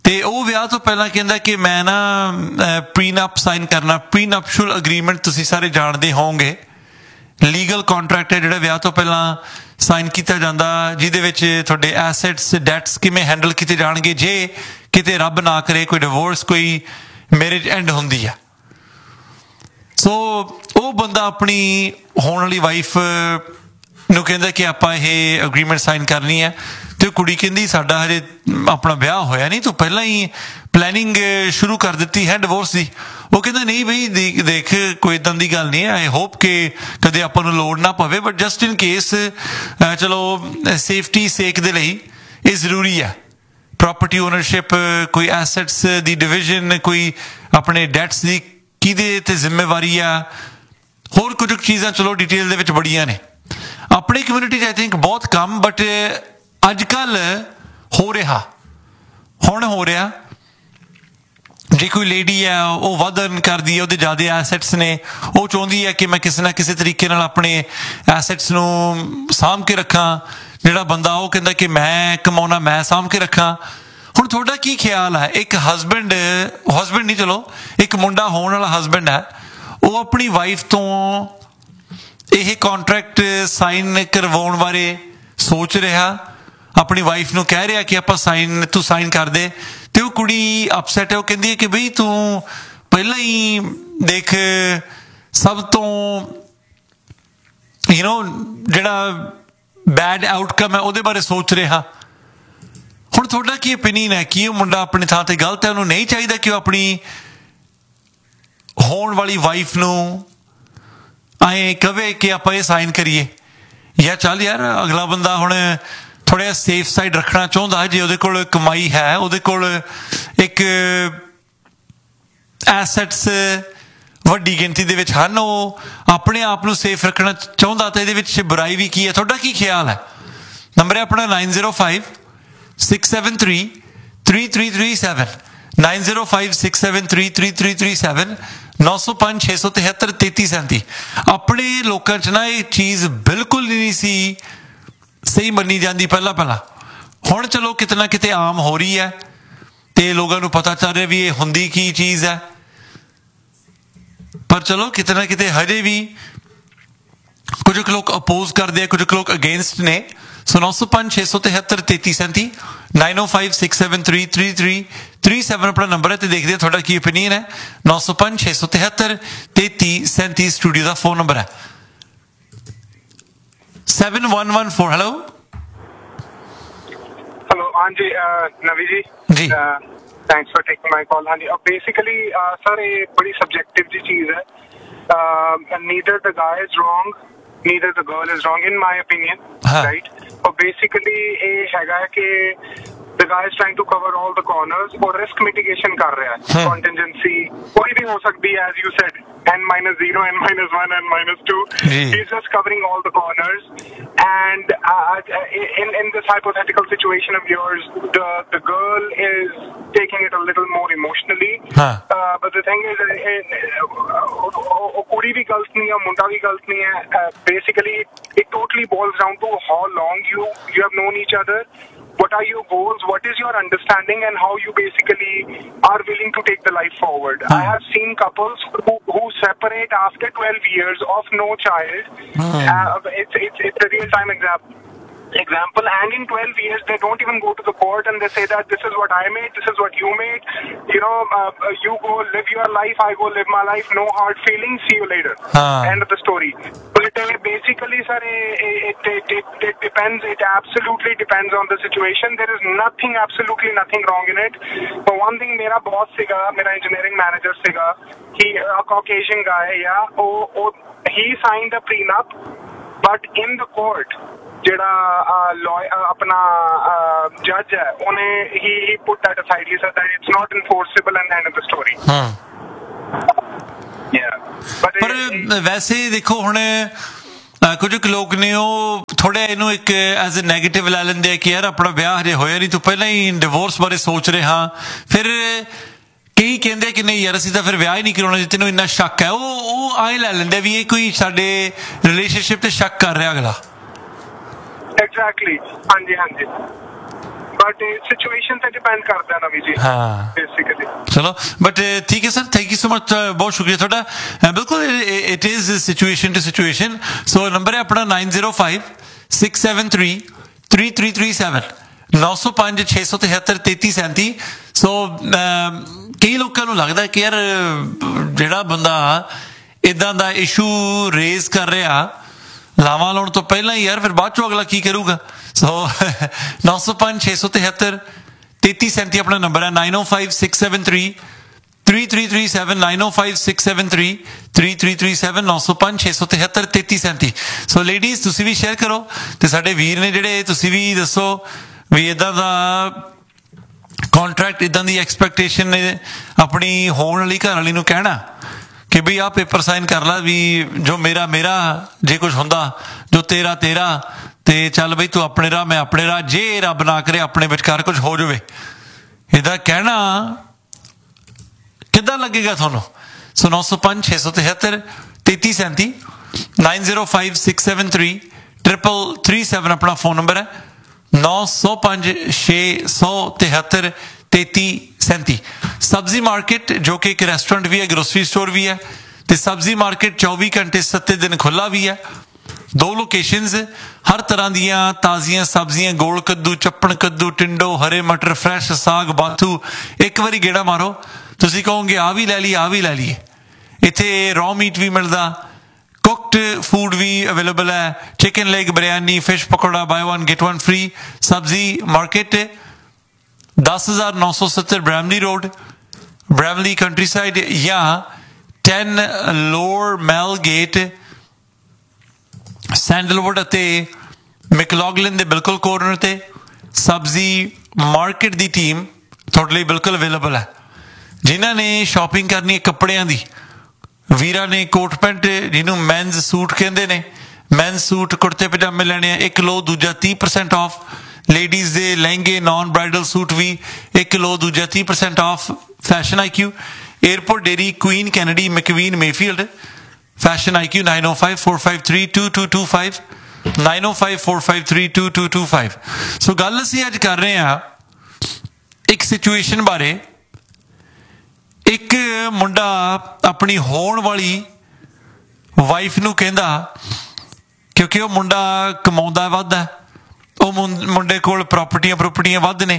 Speaker 1: ਤੇ ਉਹ ਵਿਆਹ ਤੋਂ ਪਹਿਲਾਂ ਕਹਿੰਦਾ ਕਿ ਮੈਂ ਨਾ ਪ੍ਰੀਨਪ ਸਾਈਨ ਕਰਨਾ। ਪ੍ਰੀਨਪਸ਼ੂਅਲ ਅਗਰੀਮੈਂਟ ਤੁਸੀਂ ਸਾਰੇ ਜਾਣਦੇ ਹੋਵੋਗੇ, ਲੀਗਲ ਕੰਟਰੈਕਟ ਹੈ ਜਿਹੜਾ ਵਿਆਹ ਤੋਂ ਪਹਿਲਾਂ ਸਾਈਨ ਕੀਤਾ ਜਾਂਦਾ, ਜਿਹਦੇ ਵਿੱਚ ਤੁਹਾਡੇ ਐਸੈਟਸ ਡੈਟਸ ਕਿਵੇਂ ਹੈਂਡਲ ਕੀਤੇ ਜਾਣਗੇ ਜੇ ਕਿਤੇ ਰੱਬ ਨਾ ਕਰੇ ਕੋਈ ਡਿਵੋਰਸ, ਕੋਈ ਮੈਰਿਜ ਐਂਡ ਹੁੰਦੀ ਆ। ਸੋ ਉਹ ਬੰਦਾ ਆਪਣੀ ਹੋਣ ਵਾਲੀ ਵਾਈਫ ਨੂੰ ਕਹਿੰਦਾ ਕਿ ਆਪਾਂ ਇਹ ਅਗਰੀਮੈਂਟ ਸਾਈਨ ਕਰਨੀ ਹੈ, ਤੇ ਉਹ ਕੁੜੀ ਕਹਿੰਦੀ ਸਾਡਾ ਹਜੇ ਆਪਣਾ ਵਿਆਹ ਹੋਇਆ ਨਹੀਂ, ਤੂੰ ਪਹਿਲਾਂ ਹੀ ਪਲੈਨਿੰਗ ਸ਼ੁਰੂ ਕਰ ਦਿੱਤੀ ਹੈ ਡਿਵੋਰਸ ਦੀ। ਉਹ ਕਹਿੰਦਾ ਨਹੀਂ ਬਈ ਦੇਖ ਦੇਖ ਕੋਈ ਇੱਦਾਂ ਦੀ ਗੱਲ ਨਹੀਂ ਹੈ, ਆਈ ਹੋਪ ਕਿ ਕਦੇ ਆਪਾਂ ਨੂੰ ਲੋੜ ਨਾ ਪਵੇ, ਬਟ ਜਸਟ ਇਨ ਕੇਸ ਚਲੋ ਸੇਫਟੀ ਸੇਕ ਦੇ ਲਈ ਇਹ ਜ਼ਰੂਰੀ ਹੈ। ਪ੍ਰੋਪਰਟੀ ਓਨਰਸ਼ਿਪ, ਕੋਈ ਐਸੈਟਸ ਦੀ ਡਿਵੀਜ਼ਨ, ਕੋਈ ਆਪਣੇ ਡੈਟਸ ਦੀ ਕਿਹਦੇ ਤੇ ਜ਼ਿੰਮੇਵਾਰੀ ਆ, ਹੋਰ ਕੁਝ ਚੀਜ਼ਾਂ ਚਲੋ ਡਿਟੇਲ ਦੇ ਵਿੱਚ ਬੜੀਆਂ ਨੇ। ਆਪਣੀ ਕਮਿਊਨਿਟੀ 'ਚ ਆਈ ਥਿੰਕ ਬਹੁਤ ਕਮ, ਬਟ ਅੱਜ ਕੱਲ੍ਹ ਹੋ ਰਿਹਾ, ਹੁਣ ਹੋ ਰਿਹਾ। ਜੇ ਕੋਈ ਲੇਡੀ ਹੈ ਉਹ ਵੱਧ ਅਰਨ ਕਰਦੀ ਹੈ, ਉਹਦੇ ਜ਼ਿਆਦਾ ਐਸੈਟਸ ਨੇ, ਉਹ ਚਾਹੁੰਦੀ ਹੈ ਕਿ ਮੈਂ ਕਿਸੇ ਨਾ ਕਿਸੇ ਤਰੀਕੇ ਨਾਲ ਆਪਣੇ ਐਸੈਟਸ ਨੂੰ ਸਾਂਭ ਕੇ ਰੱਖਾਂ। ਜਿਹੜਾ ਬੰਦਾ ਉਹ ਕਹਿੰਦਾ ਕਿ ਮੈਂ ਕਮਾਉਣਾ, ਮੈਂ ਸਾਂਭ ਕੇ ਰੱਖਾਂ। ਹੁਣ ਤੁਹਾਡਾ ਕੀ ਖਿਆਲ ਹੈ? ਇੱਕ ਹਸਬੈਂਡ ਹਸਬੈਂਡ ਨਹੀਂ ਚਲੋ ਇੱਕ ਮੁੰਡਾ ਹੋਣ ਵਾਲਾ ਹਸਬੈਂਡ ਹੈ, ਉਹ ਆਪਣੀ ਵਾਈਫ ਤੋਂ ਇਹ ਕੰਟਰੈਕਟ ਸਾਈਨ ਕਰਵਾਉਣ ਬਾਰੇ ਸੋਚ ਰਿਹਾ, ਆਪਣੀ ਵਾਈਫ ਨੂੰ ਕਹਿ ਰਿਹਾ ਕਿ ਆਪਾਂ ਸਾਈਨ ਤੂੰ ਸਾਈਨ ਕਰ ਦੇ, ਤੇ ਉਹ ਕੁੜੀ ਅਪਸੈਟ ਹੈ। ਉਹ ਕਹਿੰਦੀ ਹੈ ਕਿ ਬਈ ਤੂੰ ਪਹਿਲਾਂ ਹੀ ਦੇਖ ਸਭ ਤੋਂ ਯੂ ਨੋ ਜਿਹੜਾ ਬੈਡ ਆਊਟਕਮ ਹੈ ਉਹਦੇ ਬਾਰੇ ਸੋਚ ਰਿਹਾ। ਹੁਣ ਤੁਹਾਡਾ ਕੀ ਓਪੀਨੀਅਨ ਹੈ? ਕੀ ਉਹ ਮੁੰਡਾ ਆਪਣੀ ਥਾਂ ਤੇ ਗਲਤ ਹੈ? ਉਹਨੂੰ ਨਹੀਂ ਚਾਹੀਦਾ ਕਿ ਉਹ ਆਪਣੀ ਹੋਣ ਵਾਲੀ ਵਾਈਫ ਨੂੰ ਐਂ ਕਵੇ ਕਿ ਆਪਾਂ ਇਹ ਸਾਈਨ ਕਰੀਏ, ਜਾਂ ਚੱਲ ਯਾਰ ਅਗਲਾ ਬੰਦਾ ਹੁਣ ਥੋੜ੍ਹਾ ਜਿਹਾ ਸੇਫ ਸਾਈਡ ਰੱਖਣਾ ਚਾਹੁੰਦਾ, ਜੇ ਉਹਦੇ ਕੋਲ ਕਮਾਈ ਹੈ, ਉਹਦੇ ਕੋਲ ਇੱਕ ਐਸੈਟਸ ਵੱਡੀ ਗਿਣਤੀ ਦੇ ਵਿੱਚ ਹਨ, ਉਹ ਆਪਣੇ ਆਪ ਨੂੰ ਸੇਫ ਰੱਖਣਾ ਚਾਹੁੰਦਾ, ਤਾਂ ਇਹਦੇ ਵਿੱਚ ਬੁਰਾਈ ਵੀ ਕੀ ਹੈ? ਤੁਹਾਡਾ ਕੀ ਖਿਆਲ ਹੈ? ਨੰਬਰ ਹੈ ਆਪਣਾ nine zero five six seven three three three three seven, nine zero five six seven three three three three seven, ਨੌ ਸੌ ਪੰਜ ਛੇ ਸੌ ਤਿਹੱਤਰ ਤੇਤੀ ਸੈਂਤੀ। ਆਪਣੇ ਲੋਕਾਂ 'ਚ ਨਾ ਇਹ ਚੀਜ਼ ਬਿਲਕੁਲ ਨਹੀਂ ਸੀ ਸਹੀ ਮੰਨੀ ਜਾਂਦੀ ਪਹਿਲਾਂ ਪਹਿਲਾਂ। ਹੁਣ ਚਲੋ ਕਿਤੇ ਨਾ ਕਿਤੇ ਆਮ ਹੋ ਰਹੀ ਹੈ, ਤੇ ਲੋਕਾਂ ਨੂੰ ਪਤਾ ਚੱਲ ਰਿਹਾ ਵੀ ਇਹ ਹੁੰਦੀ ਕੀ ਚੀਜ਼ ਹੈ, ਪਰ ਚਲੋ ਕਿਤੇ ਨਾ ਕਿਤੇ ਹਜੇ ਵੀ ਕੁਝ ਲੋਕ ਅਪੋਜ਼ ਕਰਦੇ ਆ, ਕੁਝ ਲੋਕ ਅਗੇਂਸਟ ਨੇ। ਸੋ ਨੌ ਸੌ ਪੰਜ ਛੇ ਸੌ ਤਿਹੱਤਰ ਤੇਤੀ ਸੈਂਤੀ, ਨਾਈਨ ਓ five six seven three three three three seven ਆਪਣਾ ਨੰਬਰ ਹੈ, ਤੇ ਦੇਖਦੇ ਹਾਂ ਤੁਹਾਡਾ ਕੀ ਓਪੀਨੀਅਨ ਹੈ। ਨੌ ਸੌ ਪੰਜ ਛੇ ਸੌ ਤਿਹੱਤਰ ਤੇਤੀ ਸੈਂਤੀ ਸਟੂਡੀਓ ਦਾ ਫੋਨ ਨੰਬਰ ਹੈ। seven one one four, hello
Speaker 4: hello ਹਾਂਜੀ ਨਵੀ ਜੀ
Speaker 1: ਜੀ
Speaker 4: ਥੈਂਕਸ ਫॉर ਟੇਕਿੰਗ ਮਾਈ ਕਾਲ। ਹਾਂਜੀ ਬੇਸਿਕਲੀ ਸਰ ਇਹ ਬੜੀ ਸਬਜੈਕਟਿਵ ਜੀ ਚੀਜ਼ ਹੈ। ਨੀਦਰ ਦ ਗਾਈ is wrong, neither the girl is wrong in my opinion, right. ਔਰ ਬੇਸਿਕਲੀ ਇਹ ਹੈਗਾ ਕਿ the guy is trying to cover all the corners और risk mitigation कर रहा है। contingency कोई भी हो सकती है, as you said, n minus zero, n minus one, n minus two. He's just covering all the corners. And uh, in in this hypothetical situation of yours, the the girl is taking it a little more emotionally.
Speaker 1: Huh.
Speaker 4: Uh, but the thing is, कुड़ी भी गलत नहीं है, मुंडा भी गलत नहीं है. Basically, it totally boils down to how long you you have known each other. What are your goals? What is your understanding, and how you basically are willing to take the life forward? Hmm. I have seen couples who, who separate after twelve years of no child. Hmm. Uh, it's, it's, it's a real-time example. example and in twelve years they don't even go to the court and they say that this is what I made, this is what you made, you know, uh, you go live your life, I go live my life, no hard feelings, see you later. uh. End of the story. But uh, basically sir it, it, it, it depends, it absolutely depends on the situation. There is nothing, absolutely nothing wrong in it. But one thing, mera boss siga, mera engineering manager siga, he a Caucasian guy, yeah, oh, oh, he signed a prenup, but in the court ਜਿਹੜਾ ਆਪਣਾ ਜੱਜ ਹੈ ਉਹਨੇ ਹੀ ਪੁੱਟ that aside, he said that it's not ਇਨਫੋਰਸੇਬਲ and end of the story.
Speaker 1: ਪਰ ਵੈਸੇ ਦੇਖੋ ਹੁਣ ਕੁਝ ਕੁ ਲੋਕ ਨੇ ਉਹ ਥੋੜ੍ਹਾ ਇਹਨੂੰ ਇੱਕ ਐਜ਼ ਅ ਨੈਗੇਟਿਵ ਲੈ ਲੈਂਦੇ ਆ ਕਿ ਯਾਰ ਆਪਣਾ ਵਿਆਹ ਹਜੇ ਹੋਇਆ ਨਹੀਂ, ਤੂੰ ਪਹਿਲਾਂ ਹੀ ਡਿਵੋਰਸ ਬਾਰੇ ਸੋਚ ਰਿਹਾ। ਫਿਰ ਕਈ ਕਹਿੰਦੇ ਕਿ ਨਹੀਂ ਯਾਰ ਅਸੀਂ ਤਾਂ ਫਿਰ ਵਿਆਹ ਹੀ ਨਹੀਂ ਕਰਾਉਣਾ ਜੇ ਤੈਨੂੰ ਇੰਨਾ ਸ਼ੱਕ ਹੈ। ਉਹ ਉਹ ਆਏ ਲੈ ਲੈਂਦੇ ਵੀ ਇਹ ਕੋਈ ਸਾਡੇ ਰਿਲੇਸ਼ਨਸ਼ਿਪ ਤੇ ਸ਼ੱਕ ਕਰ ਰਿਹਾ ਅਗਲਾ।
Speaker 4: Exactly. ਹਾਂਜੀ ਹਾਂਜੀ। बट सिचुएशन पे डिपेंड करता है नवी जी
Speaker 1: हाँ
Speaker 4: बेसिकली
Speaker 1: चलो बट ठीक है sir thank you so much बहुत शुक्रिया थोड़ा बिल्कुल it is situation to situation so number है अपना nine zero five six seven three three three three seven नौ सौ पाँच छे सौ तिहत्तर तेती सैंती सो कई लोगों को लगता है कि यार ਜਿਹੜਾ ਬੰਦਾ ਇਦਾਂ ਦਾ ਇਸ਼ੂ ਰੇਜ਼ ਕਰ ਰਿਹਾ ਲਾਵਾਂ ਲਾਉਣ ਤੋਂ ਪਹਿਲਾਂ ਹੀ ਯਾਰ ਫਿਰ ਬਾਅਦ ਚੋਂ ਅਗਲਾ ਕੀ ਕਰੂਗਾ ਸੋ ਨੌ ਸੌ ਪੰਜ ਛੇ ਸੌ ਤਿਹੱਤਰ ਤੇਤੀ ਸੈਂਤੀ ਆਪਣਾ ਨੰਬਰ ਹੈ ਨਾਈਨ ਓ five six seven three three three three seven nine ਓ five six seven three three three three seven ਨੌ ਸੌ ਪੰਜ ਛੇ ਸੌ ਤਿਹੱਤਰ ਤੇਤੀ ਸੈਂਤੀ ਸੋ ਲੇਡੀਜ਼ ਤੁਸੀਂ ਵੀ ਸ਼ੇਅਰ ਕਰੋ ਤੇ ਸਾਡੇ ਵੀਰ ਨੇ ਜਿਹੜੇ ਤੁਸੀਂ ਵੀ ਦੱਸੋ ਵੀ ਇਦਾਂ ਦਾ कॉन्ट्रैक्ट इदां दी एक्सपैक्टेशन ने अपनी होने वाली घर वाली नूं कहना कि बई आ पेपर साइन कर ला भी जो मेरा मेरा जे कुछ हुंदा जो तेरा तेरा ते चल बई तू अपने राह मैं अपने राह जे रब ना करे अपने विचकार कुछ हो जाए इदा कहना किदां लगेगा तुहानूं सो नौ सौ पाँच छे सौ तिहत्तर तेती सैंती nine zero five six seven three triple three seven अपना फोन नंबर है नौ सौ पाँच छे सौ तिहत्तर तेती सैंती सब्जी मार्केट जो कि एक रेस्टोरेंट भी है ग्रोसरी स्टोर भी है तो सब्जी मार्केट चौबी घंटे सत्ते दिन खुला भी है दो लोकेशंस हर तरह दियां ताज़ियां सब्जियां गोल कद्दू चप्पण कद्दू टिंडो हरे मटर फ्रैश साग बाथू एक बारी गेड़ा मारो तुसीं कहोगे आ भी लै ली आ भी लै लीए इत्थे रॉ मीट भी मिलदा कुकड फूड भी अवेलेबल है chicken leg biryani fish pakora by one get one free सब्जी मार्केट दस हज़ार नौ सौ सत्तर Bramalea road Bramalea country side या टेन लोअर मैल गेट सैंडलवुड अते मैकलॉगलिन दे बिल्कुल कॉर्नर ते सब्जी मार्केट दी टीम तुहाडे लई बिल्कुल अवेलेबल है जिन्हां ने शॉपिंग करनी है कपड़ियां दी ਵੀਰਾਂ ਨੇ ਕੋਟ ਪੈਂਟ ਜਿਹਨੂੰ ਮੈਨਸ ਸੂਟ ਕਹਿੰਦੇ ਨੇ ਮੈਨਸ ਸੂਟ ਕੁੜਤੇ ਪਜਾਮੇ ਲੈਣੇ ਆ ਇੱਕ ਲੋ ਦੂਜਾ ਤੀਹ ਪਰਸੈਂਟ ਆਫ ਲੇਡੀਜ਼ ਦੇ ਲਹਿੰਗੇ ਨਾਨ ਬ੍ਰਾਈਡਲ ਸੂਟ ਵੀ ਇੱਕ ਲੋ ਦੂਜਾ ਤੀਹ percent off fashion IQ airport dairy Queen Kennedy ਮੈਕਵੀਨ Mayfield fashion IQ nine O five four five three two to to five nine O five four five three two to to five ਸੋ ਗੱਲ ਅਸੀਂ ਅੱਜ ਕਰ ਰਹੇ ਹਾਂ ਇੱਕ situation ਬਾਰੇ ਇੱਕ ਮੁੰਡਾ ਆਪਣੀ ਹੋਣ ਵਾਲੀ ਵਾਈਫ ਨੂੰ ਕਹਿੰਦਾ ਕਿਉਂਕਿ ਉਹ ਮੁੰਡਾ ਕਮਾਉਂਦਾ ਵੱਧ ਹੈ ਉਹ ਮੁੰਡੇ ਕੋਲ ਪ੍ਰਾਪਰਟੀਆਂ ਪ੍ਰਾਪਰਟੀਆਂ ਵੱਧ ਨੇ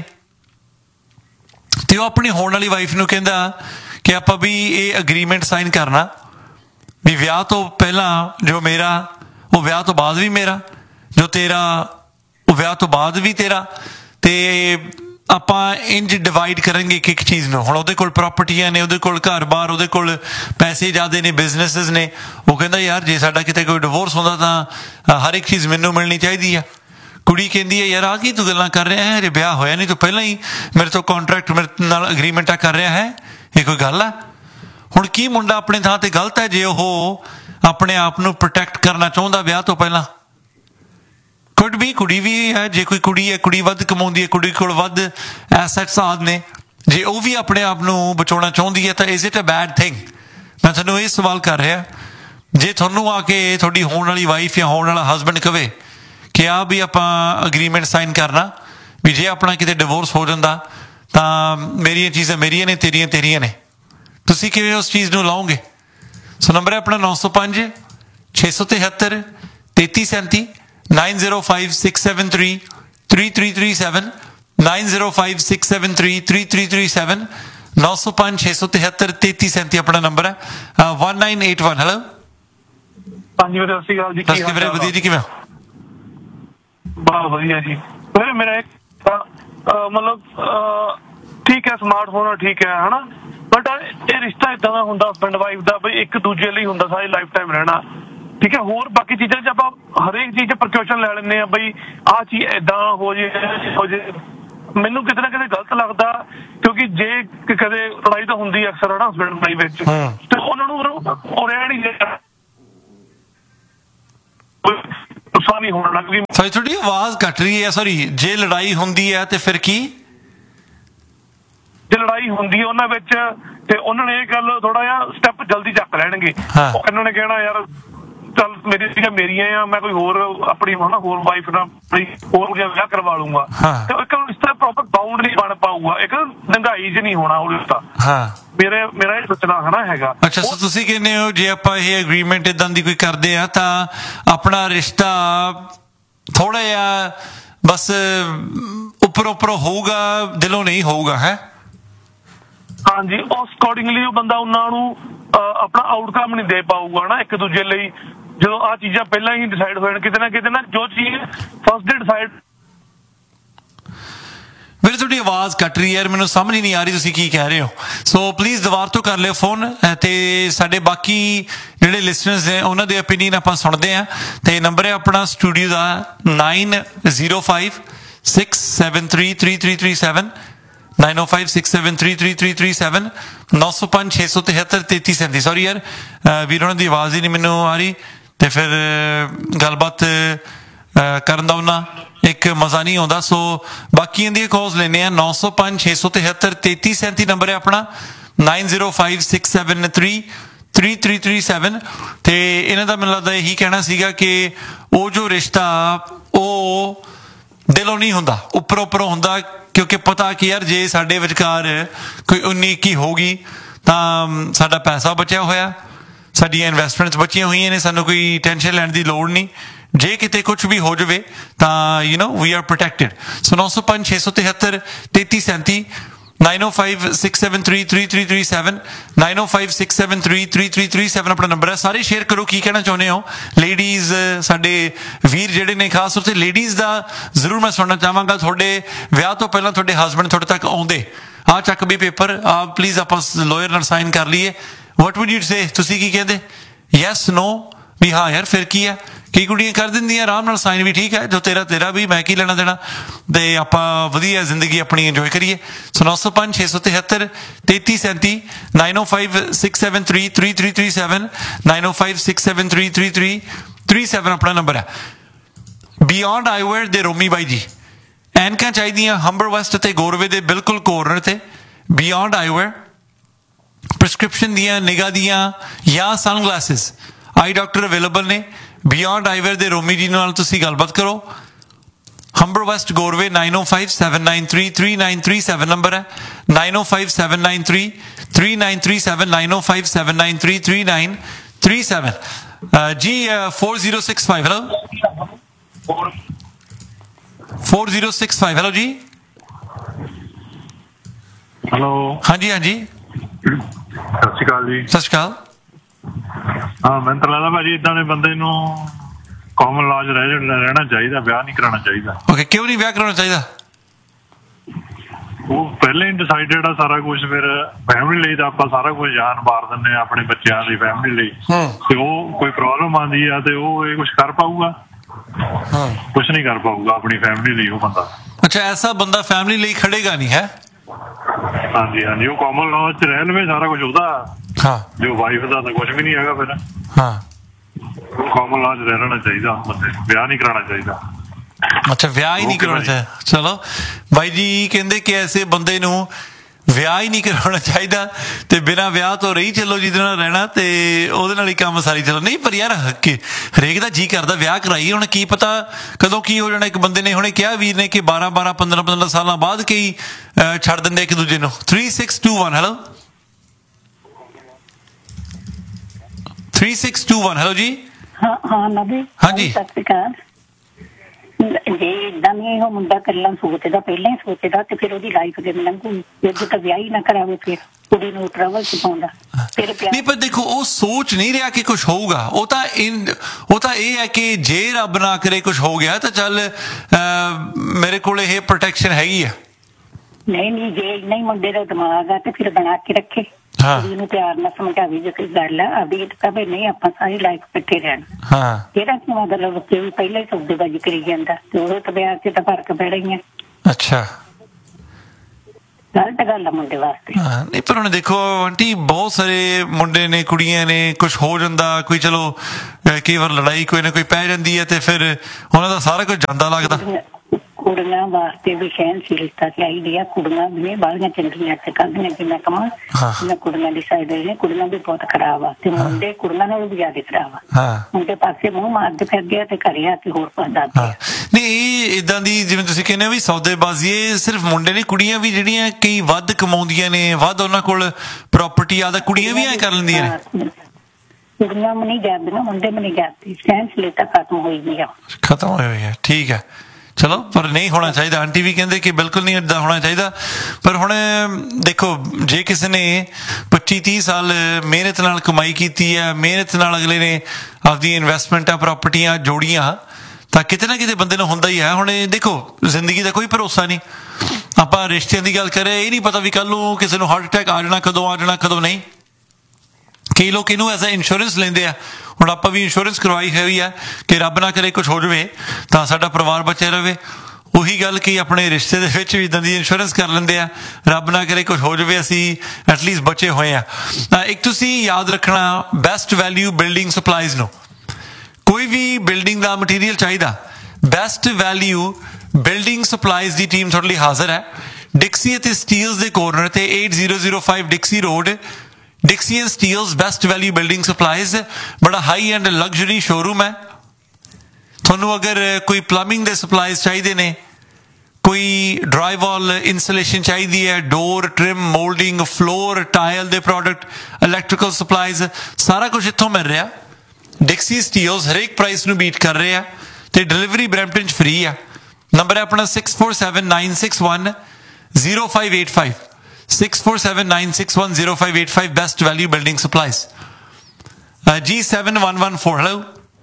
Speaker 1: ਤੇ ਉਹ ਆਪਣੀ ਹੋਣ ਵਾਲੀ ਵਾਈਫ ਨੂੰ ਕਹਿੰਦਾ ਕਿ ਆਪਾਂ ਵੀ ਇਹ ਅਗਰੀਮੈਂਟ ਸਾਈਨ ਕਰਨਾ ਵੀ ਵਿਆਹ ਤੋਂ ਪਹਿਲਾਂ ਜੋ ਮੇਰਾ ਉਹ ਵਿਆਹ ਤੋਂ ਬਾਅਦ ਵੀ ਮੇਰਾ ਜੋ ਤੇਰਾ ਉਹ ਵਿਆਹ ਤੋਂ ਬਾਅਦ ਵੀ ਤੇਰਾ ਤੇ ਆਪਾਂ ਇੰਜ ਡਿਵਾਈਡ ਕਰਾਂਗੇ ਇੱਕ ਇੱਕ ਚੀਜ਼ ਨੂੰ ਹੁਣ ਉਹਦੇ ਕੋਲ ਪ੍ਰਾਪਰਟੀਆਂ ਨੇ ਉਹਦੇ ਕੋਲ ਘਰ ਬਾਰ ਉਹਦੇ ਕੋਲ ਪੈਸੇ ਜ਼ਿਆਦਾ ਨੇ ਬਿਜ਼ਨੈਸਿਸ ਨੇ ਉਹ ਕਹਿੰਦਾ ਯਾਰ ਜੇ ਸਾਡਾ ਕਿਤੇ ਕੋਈ ਡਿਵੋਰਸ ਹੁੰਦਾ ਤਾਂ ਹਰ ਇੱਕ ਚੀਜ਼ ਮੈਨੂੰ ਮਿਲਣੀ ਚਾਹੀਦੀ ਆ ਕੁੜੀ ਕਹਿੰਦੀ ਹੈ ਯਾਰ ਆ ਕੀ ਤੂੰ ਗੱਲਾਂ ਕਰ ਰਿਹਾ ਹੈ ਜੇ ਵਿਆਹ ਹੋਇਆ ਨਹੀਂ ਤੂੰ ਪਹਿਲਾਂ ਹੀ ਮੇਰੇ ਤੋਂ ਕੰਟਰੈਕਟ ਮੇਰੇ ਨਾਲ ਅਗਰੀਮੈਂਟਾਂ ਕਰ ਰਿਹਾ ਹੈ ਇਹ ਕੋਈ ਗੱਲ ਆ ਹੁਣ ਕੀ ਮੁੰਡਾ ਆਪਣੇ ਥਾਂ ਤੇ ਗਲਤ ਹੈ ਜੇ ਉਹ ਆਪਣੇ ਆਪ ਨੂੰ ਪ੍ਰੋਟੈਕਟ ਕਰਨਾ ਚਾਹੁੰਦਾ ਵਿਆਹ ਤੋਂ ਪਹਿਲਾਂ ਕੁਡ ਵੀ ਕੁੜੀ ਵੀ ਹੈ ਜੇ ਕੋਈ ਕੁੜੀ ਹੈ ਕੁੜੀ ਵੱਧ ਕਮਾਉਂਦੀ ਹੈ ਕੁੜੀ ਕੋਲ ਵੱਧ ਐਸੈਟਸ ਆਦਿ ਨੇ ਜੇ ਉਹ ਵੀ ਆਪਣੇ ਆਪ ਨੂੰ ਬਚਾਉਣਾ ਚਾਹੁੰਦੀ ਹੈ ਤਾਂ is it a bed thing ਮੈਂ ਤੁਹਾਨੂੰ ਇਹ ਸਵਾਲ ਕਰ ਰਿਹਾ ਜੇ ਤੁਹਾਨੂੰ ਆ ਕੇ ਤੁਹਾਡੀ ਹੋਣ ਵਾਲੀ ਵਾਈਫ ਜਾਂ ਹੋਣ ਵਾਲਾ ਹਸਬੈਂਡ ਕਵੇ ਕਿ ਆ ਵੀ ਆਪਾਂ ਅਗਰੀਮੈਂਟ ਸਾਈਨ ਕਰਨਾ ਵੀ ਜੇ ਆਪਣਾ ਕਿਤੇ ਡਿਵੋਰਸ ਹੋ ਜਾਂਦਾ ਤਾਂ ਮੇਰੀਆਂ ਚੀਜ਼ਾਂ ਮੇਰੀਆਂ ਨੇ ਤੇਰੀਆਂ ਤੇਰੀਆਂ ਨੇ ਤੁਸੀਂ ਕਿਵੇਂ ਉਸ ਚੀਜ਼ ਨੂੰ ਲਾਓਗੇ ਸੋ ਨੰਬਰ ਹੈ ਆਪਣਾ ਨੌ ਸੌ ਪੰਜ ਛੇ ਸੌ ਤਿਹੱਤਰ ਤੇਤੀ ਸੈਂਤੀ nine zero five six seven three three three three seven nine zero five six seven three three three three seven नौ सौ पाँच छे सौ तिहत्तर तेती सैंती अपना नंबर है one nine eight one hello
Speaker 4: ਹਾਂਜੀ ਵੀਰੇ ਸਤਿ ਸ਼੍ਰੀ ਅਕਾਲ ਜੀ ਕੀ ਹਾਲ ਹੈ
Speaker 1: ਵਧੀਆ ਜੀ ਕਿਵੇਂ
Speaker 4: ਬਹੁਤ ਵਧੀਆ ਜੀ ਵੀਰੇ ਮੇਰਾ ਇੱਕ ਮਤਲਬ ਠੀਕ ਹੈ ਸਮਾਰਟਫੋਨ ਠੀਕ ਹੈ ਹਨਾ ਬਟ ਇਹ ਰਿਸ਼ਤਾ ਇਦਾਂ ਦਾ ਹੁੰਦਾ ਹਸਬੈਂਡ ਵਾਈਫ ਦਾ ਬਈ ਇੱਕ ਦੂਜੇ ਲਈ ਹੁੰਦਾ ਸਾਰੀ ਲਾਈਫ ਟਾਈਮ ਰਹਿਣਾ ਠੀਕ ਹੈ ਹੋਰ ਬਾਕੀ ਚੀਜ਼ਾਂ 'ਚ ਆਪਾਂ ਹਰੇਕ ਚੀਜ਼ 'ਚ ਪ੍ਰੀਕਾਸ਼ਨ ਲੈ ਲੈਂਦੇ ਹਾਂ ਬਈ ਆਹ ਚੀਜ਼ ਏਦਾਂ ਹੋ ਜੇ ਹੋ ਜੇ ਮੈਨੂੰ ਕਿਤੇ ਨਾ ਕਿਤੇ ਗਲਤ ਲੱਗਦਾ ਕਿਉਂਕਿ ਜੇ ਕਦੇ ਲੜਾਈ ਤਾਂ ਹੁੰਦੀ ਅਕਸਰ ਹੈ ਨਾ ਹਸਬੈਂਡ ਵਾਈਫ ਵਿੱਚ ਤੇ ਉਹਨਾਂ ਨੂੰ ਉਹ ਰਹਿਣ ਹੀ ਗੁੱਸਾ ਨਹੀਂ ਹੋਣਾ ਕਿਉਂਕਿ
Speaker 1: ਸੌਰੀ ਤੁਹਾਡੀ ਆਵਾਜ਼ ਕੱਟ ਰਹੀ ਹੈ ਸੌਰੀ ਜੇ ਲੜਾਈ ਹੁੰਦੀ ਹੈ ਤੇ ਫਿਰ ਕੀ
Speaker 4: ਜੇ ਲੜਾਈ ਹੁੰਦੀ ਹੈ ਉਹਨਾਂ ਵਿੱਚ ਤੇ ਉਹਨਾਂ ਨੇ ਇਹ ਗੱਲ ਥੋੜਾ ਜਿਹਾ ਸਟੈਪ ਜਲਦੀ ਚੱਕ ਲੈਣਗੇ ਉਹਨਾਂ ਨੇ ਕਹਿਣਾ ਯਾਰ
Speaker 5: ਚੱਲ ਮੇਰੀ ਸੀਗਾ ਮੇਰੀਆਂ ਆ, ਮੈਂ ਕੋਈ ਹੋਰ ਆਪਣੀ ਹਨਾ ਹੋਰ ਵਾਈਫ ਨਾਲ ਆਪਣੀ ਹੋਰ ਵਿਆਹ ਕਰਵਾ ਲੂੰਗਾ ਤੇ ਇੱਕ ਇਸ ਤਰ੍ਹਾਂ ਪ੍ਰੋਪਰ ਬਾਉਂਡ ਨਹੀਂ ਬਣ ਪਾਊਗਾ, ਇੱਕ ਡੰਗਾਈ 'ਚ ਨਹੀਂ ਹੋਣਾ ਉਹ ਰਿਸ਼ਤਾ।
Speaker 1: ਹਾਂ
Speaker 5: ਮੇਰੇ ਮੇਰਾ ਇਹ ਸੋਚਣਾ ਹਨਾ ਹੈਗਾ।
Speaker 1: ਅੱਛਾ ਸੋ ਤੁਸੀਂ ਕਹਿੰਦੇ ਹੋ ਜੇ ਆਪਾਂ ਇਹ ਐਗਰੀਮੈਂਟ ਇਦਾਂ ਦੀ ਕੋਈ ਕਰਦੇ ਆ ਤਾਂ ਆਪਣਾ ਰਿਸ਼ਤਾ ਥੋੜਾ ਜਿਹਾ ਬਸ ਉੱਪਰ ਉੱਪਰ ਹੋਊਗਾ, ਦਿਲੋਂ ਨਹੀਂ ਹੋਊਗਾ ਹੈ।
Speaker 5: ਹਾਂਜੀ, ਉਸ ਅਕੋਰਡਿੰਗਲੀ ਉਹ ਬੰਦਾ ਉਹਨਾਂ ਨੂੰ ਆਪਣਾ ਆਊਟਕਮ ਨਹੀਂ ਦੇ ਪਾਊਗਾ ਨਾ ਇੱਕ ਦੂਜੇ ਲਈ, ਜਦੋਂ ਆਹ ਚੀਜ਼ਾਂ ਪਹਿਲਾਂ ਹੀ ਡਿਸਾਈਡ ਹੋ ਜਾਣ ਕਿਤੇ ਨਾ ਕਿਤੇ ਨਾ, ਜੋ ਚੀਜ਼ ਫਸਟ ਡੇ ਡਿਸਾਈਡ।
Speaker 1: ਮੇਰੀ ਤੁਹਾਡੀ ਆਵਾਜ਼ ਕੱਟ ਰਹੀ ਹੈ ਯਾਰ, ਮੈਨੂੰ ਸਮਝ ਨਹੀਂ ਆ ਰਹੀ ਤੁਸੀਂ ਕੀ ਕਹਿ ਰਹੇ ਹੋ। ਸੋ ਪਲੀਜ਼ ਦੁਬਾਰਾ ਤੋਂ ਕਰ ਲਿਓ ਫੋਨ ਤੇ ਸਾਡੇ ਬਾਕੀ ਜਿਹੜੇ ਲਿਸਨਰਸ ਨੇ ਉਹਨਾਂ ਦੇ ਓਪੀਨੀਅਨ ਆਪਾਂ ਸੁਣਦੇ ਹਾਂ। ਤੇ ਨੰਬਰ ਹੈ ਆਪਣਾ ਸਟੂਡੀਓ ਦਾ nine zero five six seven three three three three seven nine ਓ five six seven three three three three seven ਨੌ ਸੌ ਪੰਜ ਛੇ ਸੌ ਤਿਹੱਤਰ ਤੇਤੀ ਸੈਂਤੀ। ਸੌਰੀ ਯਾਰ ਵੀਰ ਉਹਨਾਂ ਦੀ ਆਵਾਜ਼ ਹੀ ਨਹੀਂ ਮੈਨੂੰ ਆ ਰਹੀ ਤੇ ਫਿਰ ਗੱਲਬਾਤ ਕਰਨ ਦਾ ਉਹਨਾਂ ਇੱਕ ਮਜ਼ਾ ਨਹੀਂ ਆਉਂਦਾ। ਸੋ ਬਾਕੀਆਂ ਦੀਆਂ ਕਾਲਸ ਲੈਂਦੇ ਹਾਂ ਨੌ ਸੌ ਪੰਜ ਛੇ ਸੌ ਤਿਹੱਤਰ ਤੇਤੀ ਸੈਂਤੀ ਨੰਬਰ ਹੈ ਆਪਣਾ nine zero five six seven three three three three seven. ਤੇ ਇਹਨਾਂ ਦਾ ਮੈਨੂੰ ਲੱਗਦਾ ਇਹੀ ਕਹਿਣਾ ਸੀਗਾ ਕਿ ਉਹ ਜੋ ਰਿਸ਼ਤਾ ਉਹ ਦਿਲੋਂ ਨਹੀਂ ਹੁੰਦਾ, ਉੱਪਰੋਂ ਉੱਪਰੋਂ ਹੁੰਦਾ, ਕਿਉਂਕਿ ਪਤਾ ਕਿ ਯਾਰ ਜੇ ਸਾਡੇ ਵਿਚਕਾਰ ਕੋਈ ਉੱਨੀ ਇੱਕੀ ਹੋਊਗੀ ਤਾਂ ਸਾਡਾ ਪੈਸਾ ਬਚਿਆ ਹੋਇਆ, ਸਾਡੀਆਂ ਇਨਵੈਸਟਮੈਂਟਸ ਬਚੀਆਂ ਹੋਈਆਂ ਨੇ, ਸਾਨੂੰ ਕੋਈ ਟੈਨਸ਼ਨ ਲੈਣ ਦੀ ਲੋੜ ਨਹੀਂ। ਜੇ ਕਿਤੇ ਕੁਛ ਵੀ ਹੋ ਜਾਵੇ ਤਾਂ you know we R protected. ਸੋ ਨੌ ਸੌ ਪੰਜ ਛੇ ਸੌ ਤਿਹੱਤਰ ਤੇਤੀ ਸੈਂਤੀ ਨਾਈਨ ਓ five six seven three three three three seven nine ਓ five six seven three three three three seven ਆਪਣਾ ਨੰਬਰ ਹੈ। ਸਾਰੇ ਸ਼ੇਅਰ ਕਰੋ ਕੀ ਕਹਿਣਾ ਚਾਹੁੰਦੇ ਹੋ। ਲੇਡੀਜ਼ ਸਾਡੇ ਵੀਰ ਜਿਹੜੇ ਨੇ, ਖਾਸ ਤੌਰ ਤੇ ਲੇਡੀਜ਼ ਦਾ ਜ਼ਰੂਰ ਮੈਂ ਸੁਣਨਾ ਚਾਹਾਂਗਾ। ਤੁਹਾਡੇ ਵਿਆਹ ਤੋਂ ਪਹਿਲਾਂ ਤੁਹਾਡੇ ਹਸਬੈਂਡ ਤੁਹਾਡੇ ਤੱਕ ਆਉਂਦੇ, ਆਹ ਚੱਕ ਵੀ ਪੇਪਰ ਆ ਪਲੀਜ਼ ਆਪਾਂ ਲਾਇਰ ਨਾਲ ਸਾਈਨ ਕਰ ਲਈਏ, ਵਾਟ ਵੁੱਡ ਯੂ ਸੇ? ਤੁਸੀਂ ਕੀ ਕਹਿੰਦੇ? ਯੈਸ ਨੋ ਵੀ ਹਾਂ ਯਾਰ ਫਿਰ ਕੀ ਹੈ, ਕਈ ਕੁੜੀਆਂ ਕਰ ਦਿੰਦੀਆਂ ਆਰਾਮ ਨਾਲ ਸਾਈਨ ਵੀ, ਠੀਕ ਹੈ ਜੋ ਤੇਰਾ ਤੇਰਾ ਵੀ, ਮੈਂ ਕੀ ਲੈਣਾ ਦੇਣਾ, ਤੇ ਆਪਾਂ ਵਧੀਆ ਜ਼ਿੰਦਗੀ ਆਪਣੀ ਇੰਜੋਏ ਕਰੀਏ। ਸੋ ਨੌ ਸੌ ਪੰਜ ਛੇ ਸੌ ਤਿਹੱਤਰ ਤੇਤੀ ਸੈਂਤੀ ਨਾਈਨ ਓ five six seven three three three three seven nine ਓ five six seven three three three three seven ਆਪਣਾ ਨੰਬਰ ਹੈ। ਬਿਯੋਂਡ ਆਈਵੇਅਰ ਦੇ ਰੋਮੀ ਬਾਈ ਜੀ, ਐਨਕਾਂ ਚਾਹੀਦੀਆਂ ਹੰਬਰ ਵੈਸਟ ਅਤੇ ਗੋਰਵੇ ਦੇ ਬਿਲਕੁਲ ਕੋਰਨਰ ਤੇ। ਬਿਯੋਂਡ ਆਈਵੇਅਰ ਪ੍ਰਸਕ੍ਰਿਪਸ਼ਨ ਦੀਆਂ, ਨਿਗਾਹ ਦੀਆਂ ਜਾਂ ਸਨਗਲਾਸਿਸ, ਆਈ ਡਾਕਟਰ ਅਵੇਲੇਬਲ ਨੇ। ਬਿਯੋਂਡ ਆਈਵੇਅਰ ਦੇ ਰੋਮੀ ਜੀ ਨਾਲ ਤੁਸੀਂ ਗੱਲਬਾਤ ਕਰੋ। ਹੰਬਰ ਵੈਸਟ ਗੋਰਵੇ ਨਾਈਨ ਓ five seven nine three three nine three seven number ਹੈ। ਨਾਈਨ ਓ five seven nine three three nine three seven nine ਓ five seven nine three three nine three seven ਜੀ four zero six five. Hello four zero six five. Hello ਜੀ।
Speaker 5: Hello
Speaker 1: ਹਾਂਜੀ ਹਾਂਜੀ
Speaker 5: ਸਤਿ ਸ਼੍ਰੀ ਅਕਾਲ ਜੀ।
Speaker 1: ਸਤਿ ਸ਼੍ਰੀ ਅਕਾਲ।
Speaker 5: ਹਾਂ ਮੈਨੂੰ ਤਾਂ ਲੱਗਦਾ ਭਾਜੀ ਇਦਾਂ ਦੇ ਬੰਦੇ ਨੂੰ ਕਾਮਨ ਲਾਜ ਰਹਿ ਰਹਿਣਾ ਚਾਹੀਦਾ, ਵਿਆਹ ਨਹੀਂ ਕਰਾਉਣਾ ਚਾਹੀਦਾ।
Speaker 1: ਓਕੇ, ਕਿਉਂ ਨਹੀਂ ਵਿਆਹ ਕਰਾਉਣਾ ਚਾਹੀਦਾ?
Speaker 5: ਉਹ ਪਹਿਲਾਂ ਹੀ ਡਿਸਾਈਡਡ ਆ ਸਾਰਾ ਕੁਝ, ਫਿਰ ਫੈਮਿਲੀ ਲਈ ਤਾਂ ਆਪਾਂ ਸਾਰਾ ਕੁਝ ਜਾਨ ਮਾਰ ਦਿੰਦੇ ਆ ਆਪਣੇ ਬੱਚਿਆਂ ਦੀ ਫੈਮਿਲੀ ਲਈ, ਤੇ ਉਹ ਕੋਈ ਪ੍ਰੋਬਲਮ ਆਉਂਦੀ ਆ ਤੇ ਉਹ ਇਹ ਕੁਛ ਕਰ ਪਾਊਗਾ? ਕੁਛ ਨਹੀਂ ਕਰ ਪਾਊਗਾ ਆਪਣੀ ਫੈਮਿਲੀ ਲਈ ਉਹ ਬੰਦਾ।
Speaker 1: ਅੱਛਾ, ਐਸਾ ਬੰਦਾ ਫੈਮਿਲੀ ਲਈ ਖੜੇਗਾ ਨਹੀਂ ਹੈ?
Speaker 5: ਹਾਂਜੀ ਹਾਂਜੀ, ਉਹ ਕਾਮਨ ਲਾਅ ਚ ਰਹਿ ਲਵੇ ਸਾਰਾ ਕੁਝ ਉਹਦਾ।
Speaker 1: ਹਾਂ, ਜੋ
Speaker 5: ਵਾਈਫ ਦਾ ਤਾਂ ਕੁਛ ਵੀ ਨਹੀਂ ਹੈਗਾ ਫਿਰ।
Speaker 1: ਹਾਂ,
Speaker 5: ਉਹ ਕਾਮਨ ਲਾਅ ਚ ਰਹਿਣਾ ਚਾਹੀਦਾ ਬੰਦੇ, ਵਿਆਹ ਨਹੀਂ ਕਰਾਉਣਾ ਚਾਹੀਦਾ।
Speaker 1: ਅੱਛਾ, ਵਿਆਹ ਹੀ ਨਹੀਂ ਕਰਾਉਣਾ ਚਾਹੀਦਾ। ਚਲੋ ਬਾਈ ਜੀ ਕਹਿੰਦੇ ਕਿ ਐਸੇ ਬੰਦੇ ਨੂੰ ਵਿਆਹ ਹੀ ਨਹੀਂ ਕਰਾਉਣਾ ਚਾਹੀਦਾ ਤੇ ਬਿਨਾਂ ਵਿਆਹ ਤੋਂ ਰਹੀ ਚੱਲੋ, ਜਿਹਦੇ ਨਾਲ ਰਹਿਣਾ ਤੇ ਉਹਦੇ ਨਾਲ ਹੀ ਕੰਮ ਸਾਰੀ ਚੱਲੋ। ਨਹੀਂ ਪਰ ਯਾਰ ਹਰੇਕ ਦਾ ਜੀ ਕਰਦਾ ਵਿਆਹ ਕਰਾਈਏ, ਹੁਣ ਕੀ ਪਤਾ ਕਦੋਂ ਕੀ ਹੋ ਜਾਣਾ। ਇੱਕ ਬੰਦੇ ਨੇ ਹੁਣੇ ਕਿਹਾ ਵੀਰ ਨੇ ਕਿ ਬਾਰਾਂ ਬਾਰਾਂ ਪੰਦਰਾਂ ਪੰਦਰਾਂ ਸਾਲਾਂ ਬਾਅਦ ਕਈ ਛੱਡ ਦਿੰਦੇ ਇੱਕ ਦੂਜੇ ਨੂੰ। Three six to one. Hello three six to one. Hello ਜੀ।
Speaker 6: ਹਾਂ ਹਾਂ ਨਵੀ,
Speaker 1: ਹਾਂਜੀ
Speaker 6: ਸਤਿ ਸ਼੍ਰੀ ਅਕਾਲ। ਜੇ ਏਦਾਂ ਨਹੀਂ ਉਹ ਮੁੰਡਾ ਇਕੱਲਾ ਸੋਚਦਾ, ਪਹਿਲਾਂ ਹੀ ਸੋਚਦਾ ਤੇ ਫਿਰ ਉਹਦੀ ਲਾਈਫ ਦੇ ਲੰਘੂ। ਜੇ ਤਾਂ ਵਿਆਹ ਹੀ ਨਾ ਕਰਾਵੇ ਫਿਰ ਕੁੜੀ ਨੂੰ ਟਰੈਵਲ ਚ ਪਾਉਂਦਾ ਫਿਰ ਪਿਆਰ।
Speaker 1: ਨਹੀਂ ਪਰ ਦੇਖੋ ਉਹ ਸੋਚ ਨਹੀਂ ਰਿਹਾ ਕਿ ਕੁਛ ਹੋਊਗਾ, ਉਹ ਤਾਂ ਇਨ ਉਹ ਤਾਂ ਇਹ ਹੈ ਕਿ ਜੇ ਰੱਬ ਨਾ ਕਰੇ ਕੁਛ ਹੋ ਗਿਆ ਤਾਂ ਚੱਲ ਮੇਰੇ ਕੋਲ ਇਹ ਪ੍ਰੋਟੈਕਸ਼ਨ ਹੈਗੀ ਆ।
Speaker 6: ਨਹੀਂ ਨਹੀਂ, ਜੇ ਇੰਨਾ ਹੀ ਮੁੰਡੇ ਦਾ ਦਿਮਾਗ ਆ ਤੇ ਫਿਰ ਬਣਾ ਕੇ ਰੱਖੇ, ਕੁੜੀ ਨੂੰ ਪਿਆਰ ਨਾਲ ਸਮਝਾਵੇ ਜੇ ਕੋਈ ਗੱਲ ਆ ਆਪਦੀ ਕਵੇ ਨਹੀਂ ਆਪਾਂ ਸਾਰੀ ਲਾਈਫ ਇਕੱਠੇ ਰਹਿਣਾ।
Speaker 1: ਹਾਂ,
Speaker 6: ਜਿਹੜਾ ਕਿ ਮਤਲਬ ਬੱਚੇ ਵੀ ਪਹਿਲਾਂ ਹੀ ਸੌਦੇਬਾਜ਼ੀ ਕਰੀ ਜਾਂਦਾ ਤੇ ਉਹ ਤਾਂ ਵਿਆਹ ਚ ਤਾਂ ਫਰਕ ਪੈ ਰਹੀਆਂ।
Speaker 1: ਅੱਛਾ,
Speaker 6: ਗਲਤ ਗੱਲ ਆ ਮੁੰਡੇ ਵਾਸਤੇ।
Speaker 1: ਨਹੀਂ ਪਰ ਹੁਣ ਦੇਖੋ ਆਂਟੀ, ਬਹੁਤ ਸਾਰੇ ਮੁੰਡੇ ਨੇ, ਕੁੜੀਆਂ ਨੇ, ਕੁਛ ਹੋ ਜਾਂਦਾ, ਕੋਈ ਚਲੋ ਕਈ ਵਾਰ ਲੜਾਈ ਕੋਈ ਨਾ ਕੋਈ ਪੈ ਜਾਂਦੀ ਹੈ ਤੇ ਫਿਰ ਉਹਨਾਂ ਦਾ ਸਾਰਾ ਕੁਝ ਜਾਂਦਾ ਲੱਗਦਾ।
Speaker 6: ਕੁੜੀਆਂ ਵਾਸਤੇ ਵੀ ਸਹਿਣਸ਼ੀਲਤਾ ਚਾਹੀਦੀ ਆ। ਕੁੜੀਆਂ ਵੀ ਬਾਹਲੀਆਂ ਚੰਗੀਆਂ ਤੇ ਕਰਦੀਆਂ ਕਿ ਮੈਂ ਕਹਾਂ ਇਹਨਾਂ ਕੁੜੀਆਂ ਦੀ ਸਾਈਡ ਨੇ ਕੁੜੀਆਂ ਵੀ ਬਹੁਤ ਖਰਾਬ ਆ ਤੇ ਮੁੰਡੇ ਕੁੜੀਆਂ ਨਾਲੋਂ ਵੀ ਜ਼ਿਆਦਾ ਖਰਾਬ ਆ। ਮੁੰਡੇ ਪਾਸੇ ਮੂੰਹ ਮਾਰਦੇ ਫਿਰਦੇ ਆ ਤੇ ਘਰੇ ਆ ਕੇ ਹੋਰ ਪਾਉਂਦਾ।
Speaker 1: ਨਹੀਂ ਇਹ ਇਦਾਂ ਦੀ ਜਿਵੇਂ ਤੁਸੀਂ ਕਹਿੰਦੇ ਹੋ ਵੀ ਸੌਦੇਬਾਜ਼ੀ, ਇਹ ਸਿਰਫ ਮੁੰਡੇ ਨੇ, ਕੁੜੀਆਂ ਵੀ ਜਿਹੜੀਆਂ ਕਈ ਵੱਧ ਕਮਾਉਂਦੀਆਂ ਨੇ, ਵੱਧ ਉਹਨਾਂ ਕੋਲ ਪ੍ਰਾਪਰਟੀ ਆਦਾ, ਕੁੜੀਆਂ ਵੀ ਐਂ ਕਰ ਲੈਂਦੀਆਂ ਨੇ।
Speaker 6: ਕੁੜੀਆਂ ਵੀ ਨਹੀਂ ਜਾਂਦੀਆਂ, ਮੁੰਡੇ ਵੀ ਨਹੀਂ ਜਾਂਦੇ। ਸਹਿਣਸ਼ੀਲਤਾ ਖਤਮ ਹੋਈ ਗਈ ਆ,
Speaker 1: ਖਤਮ ਹੋਈ ਹੋਈ ਹੈ। ਠੀਕ ਹੈ, ਚਲੋ, ਪਰ ਨਹੀਂ ਹੋਣਾ ਚਾਹੀਦਾ। ਆਂਟੀ ਵੀ ਕਹਿੰਦੇ ਕਿ ਬਿਲਕੁਲ ਨਹੀਂ ਇੱਦਾਂ ਹੋਣਾ ਚਾਹੀਦਾ। ਪਰ ਹੁਣ ਦੇਖੋ, ਜੇ ਕਿਸੇ ਨੇ ਪੱਚੀ ਤੀਹ ਸਾਲ ਮਿਹਨਤ ਨਾਲ ਕਮਾਈ ਕੀਤੀ ਹੈ, ਮਿਹਨਤ ਨਾਲ ਅਗਲੇ ਨੇ ਆਪਦੀ ਇਨਵੈਸਟਮੈਂਟਾਂ ਪ੍ਰਾਪਰਟੀਆਂ ਜੋੜੀਆਂ, ਤਾਂ ਕਿਤੇ ਨਾ ਕਿਤੇ ਬੰਦੇ ਨੂੰ ਹੁੰਦਾ ਹੀ ਹੈ। ਹੁਣ ਦੇਖੋ, ਜ਼ਿੰਦਗੀ ਦਾ ਕੋਈ ਭਰੋਸਾ ਨਹੀਂ। ਆਪਾਂ ਰਿਸ਼ਤਿਆਂ ਦੀ ਗੱਲ ਕਰੇ, ਇਹ ਨਹੀਂ ਪਤਾ ਵੀ ਕੱਲ ਨੂੰ ਕਿਸੇ ਨੂੰ ਹਾਰਟ ਅਟੈਕ ਆ ਜਾਣਾ, ਕਦੋਂ ਆ ਜਾਣਾ ਕਦੋਂ ਨਹੀਂ। ਕਈ ਲੋਕ ਇਹਨੂੰ ਐਜ਼ ਅ ਇੰਸ਼ੋਰੈਂਸ ਲੈਂਦੇ ਆ। ਹੁਣ ਆਪਾਂ ਵੀ ਇੰਸ਼ੋਰੈਂਸ ਕਰਵਾਈ ਹੋਈ ਆ ਕਿ ਰੱਬ ਨਾ ਕਰੇ ਕੁਛ ਹੋ ਜਾਵੇ ਤਾਂ ਸਾਡਾ ਪਰਿਵਾਰ ਬਚਿਆ ਰਹੇ। ਉਹੀ ਗੱਲ ਕਿ ਆਪਣੇ ਰਿਸ਼ਤੇ ਦੇ ਵਿੱਚ ਵੀ ਇੱਦਾਂ ਦੀ ਇੰਸ਼ੋਰੈਂਸ ਕਰ ਲੈਂਦੇ ਆ, ਰੱਬ ਨਾ ਕਰੇ ਕੁਛ ਹੋ ਜਾਵੇ, ਅਸੀਂ ਐਟਲੀਸਟ ਬਚੇ ਹੋਏ ਆ। ਇੱਕ ਤੁਸੀਂ ਯਾਦ ਰੱਖਣਾ, ਬੈਸਟ ਵੈਲਿਊ ਬਿਲਡਿੰਗ ਸਪਲਾਈਜ਼ ਨੂੰ। ਕੋਈ ਵੀ ਬਿਲਡਿੰਗ ਦਾ ਮਟੀਰੀਅਲ ਚਾਹੀਦਾ, ਬੈਸਟ ਵੈਲਿਊ ਬਿਲਡਿੰਗ ਸਪਲਾਈਜ਼ ਦੀ ਟੀਮ ਤੁਹਾਡੇ ਲਈ ਹਾਜ਼ਰ ਹੈ। ਡਿਕਸੀ ਅਤੇ ਸਟੀਲਸ ਦੇ ਕੋਰਨਰ ਤੇ eight zero zero five ਡਿਕਸੀ road, ਡਿਕਸੀ and Steeles best value building supplies. ਬੜਾ ਹਾਈ ਐਂਡ ਲਗਜ਼ਰੀ ਸ਼ੋਰੂਮ ਹੈ। ਤੁਹਾਨੂੰ ਅਗਰ ਕੋਈ ਪਲੰਬਿੰਗ ਦੇ ਸਪਲਾਈਜ਼ ਚਾਹੀਦੇ ਨੇ, ਕੋਈ ਡਰਾਈਵਾਲ ਇੰਸੂਲੇਸ਼ਨ ਚਾਹੀਦੀ ਹੈ, ਡੋਰ ਟ੍ਰਿਮ, ਮੋਲਡਿੰਗ, ਫਲੋਰ ਟਾਇਲ ਦੇ ਪ੍ਰੋਡਕਟ, ਇਲੈਕਟ੍ਰੀਕਲ ਸਪਲਾਈਜ਼, ਸਾਰਾ ਕੁਝ ਇੱਥੋਂ ਮਿਲ ਰਿਹਾ। ਡਿਕਸੀ ਸਟੀਲਸ ਹਰੇਕ ਪ੍ਰਾਈਸ ਨੂੰ ਬੀਟ ਕਰ ਰਹੇ ਆ ਤੇ ਡਿਲੀਵਰੀ ਬਰੈਂਪਟਨ 'ਚ ਫ੍ਰੀ ਆ। ਨੰਬਰ ਹੈ ਆਪਣਾ six four seven nine six one zero five eight five six four seven nine six one zero five eight five best value building supplies. uh, G seven one one four hello.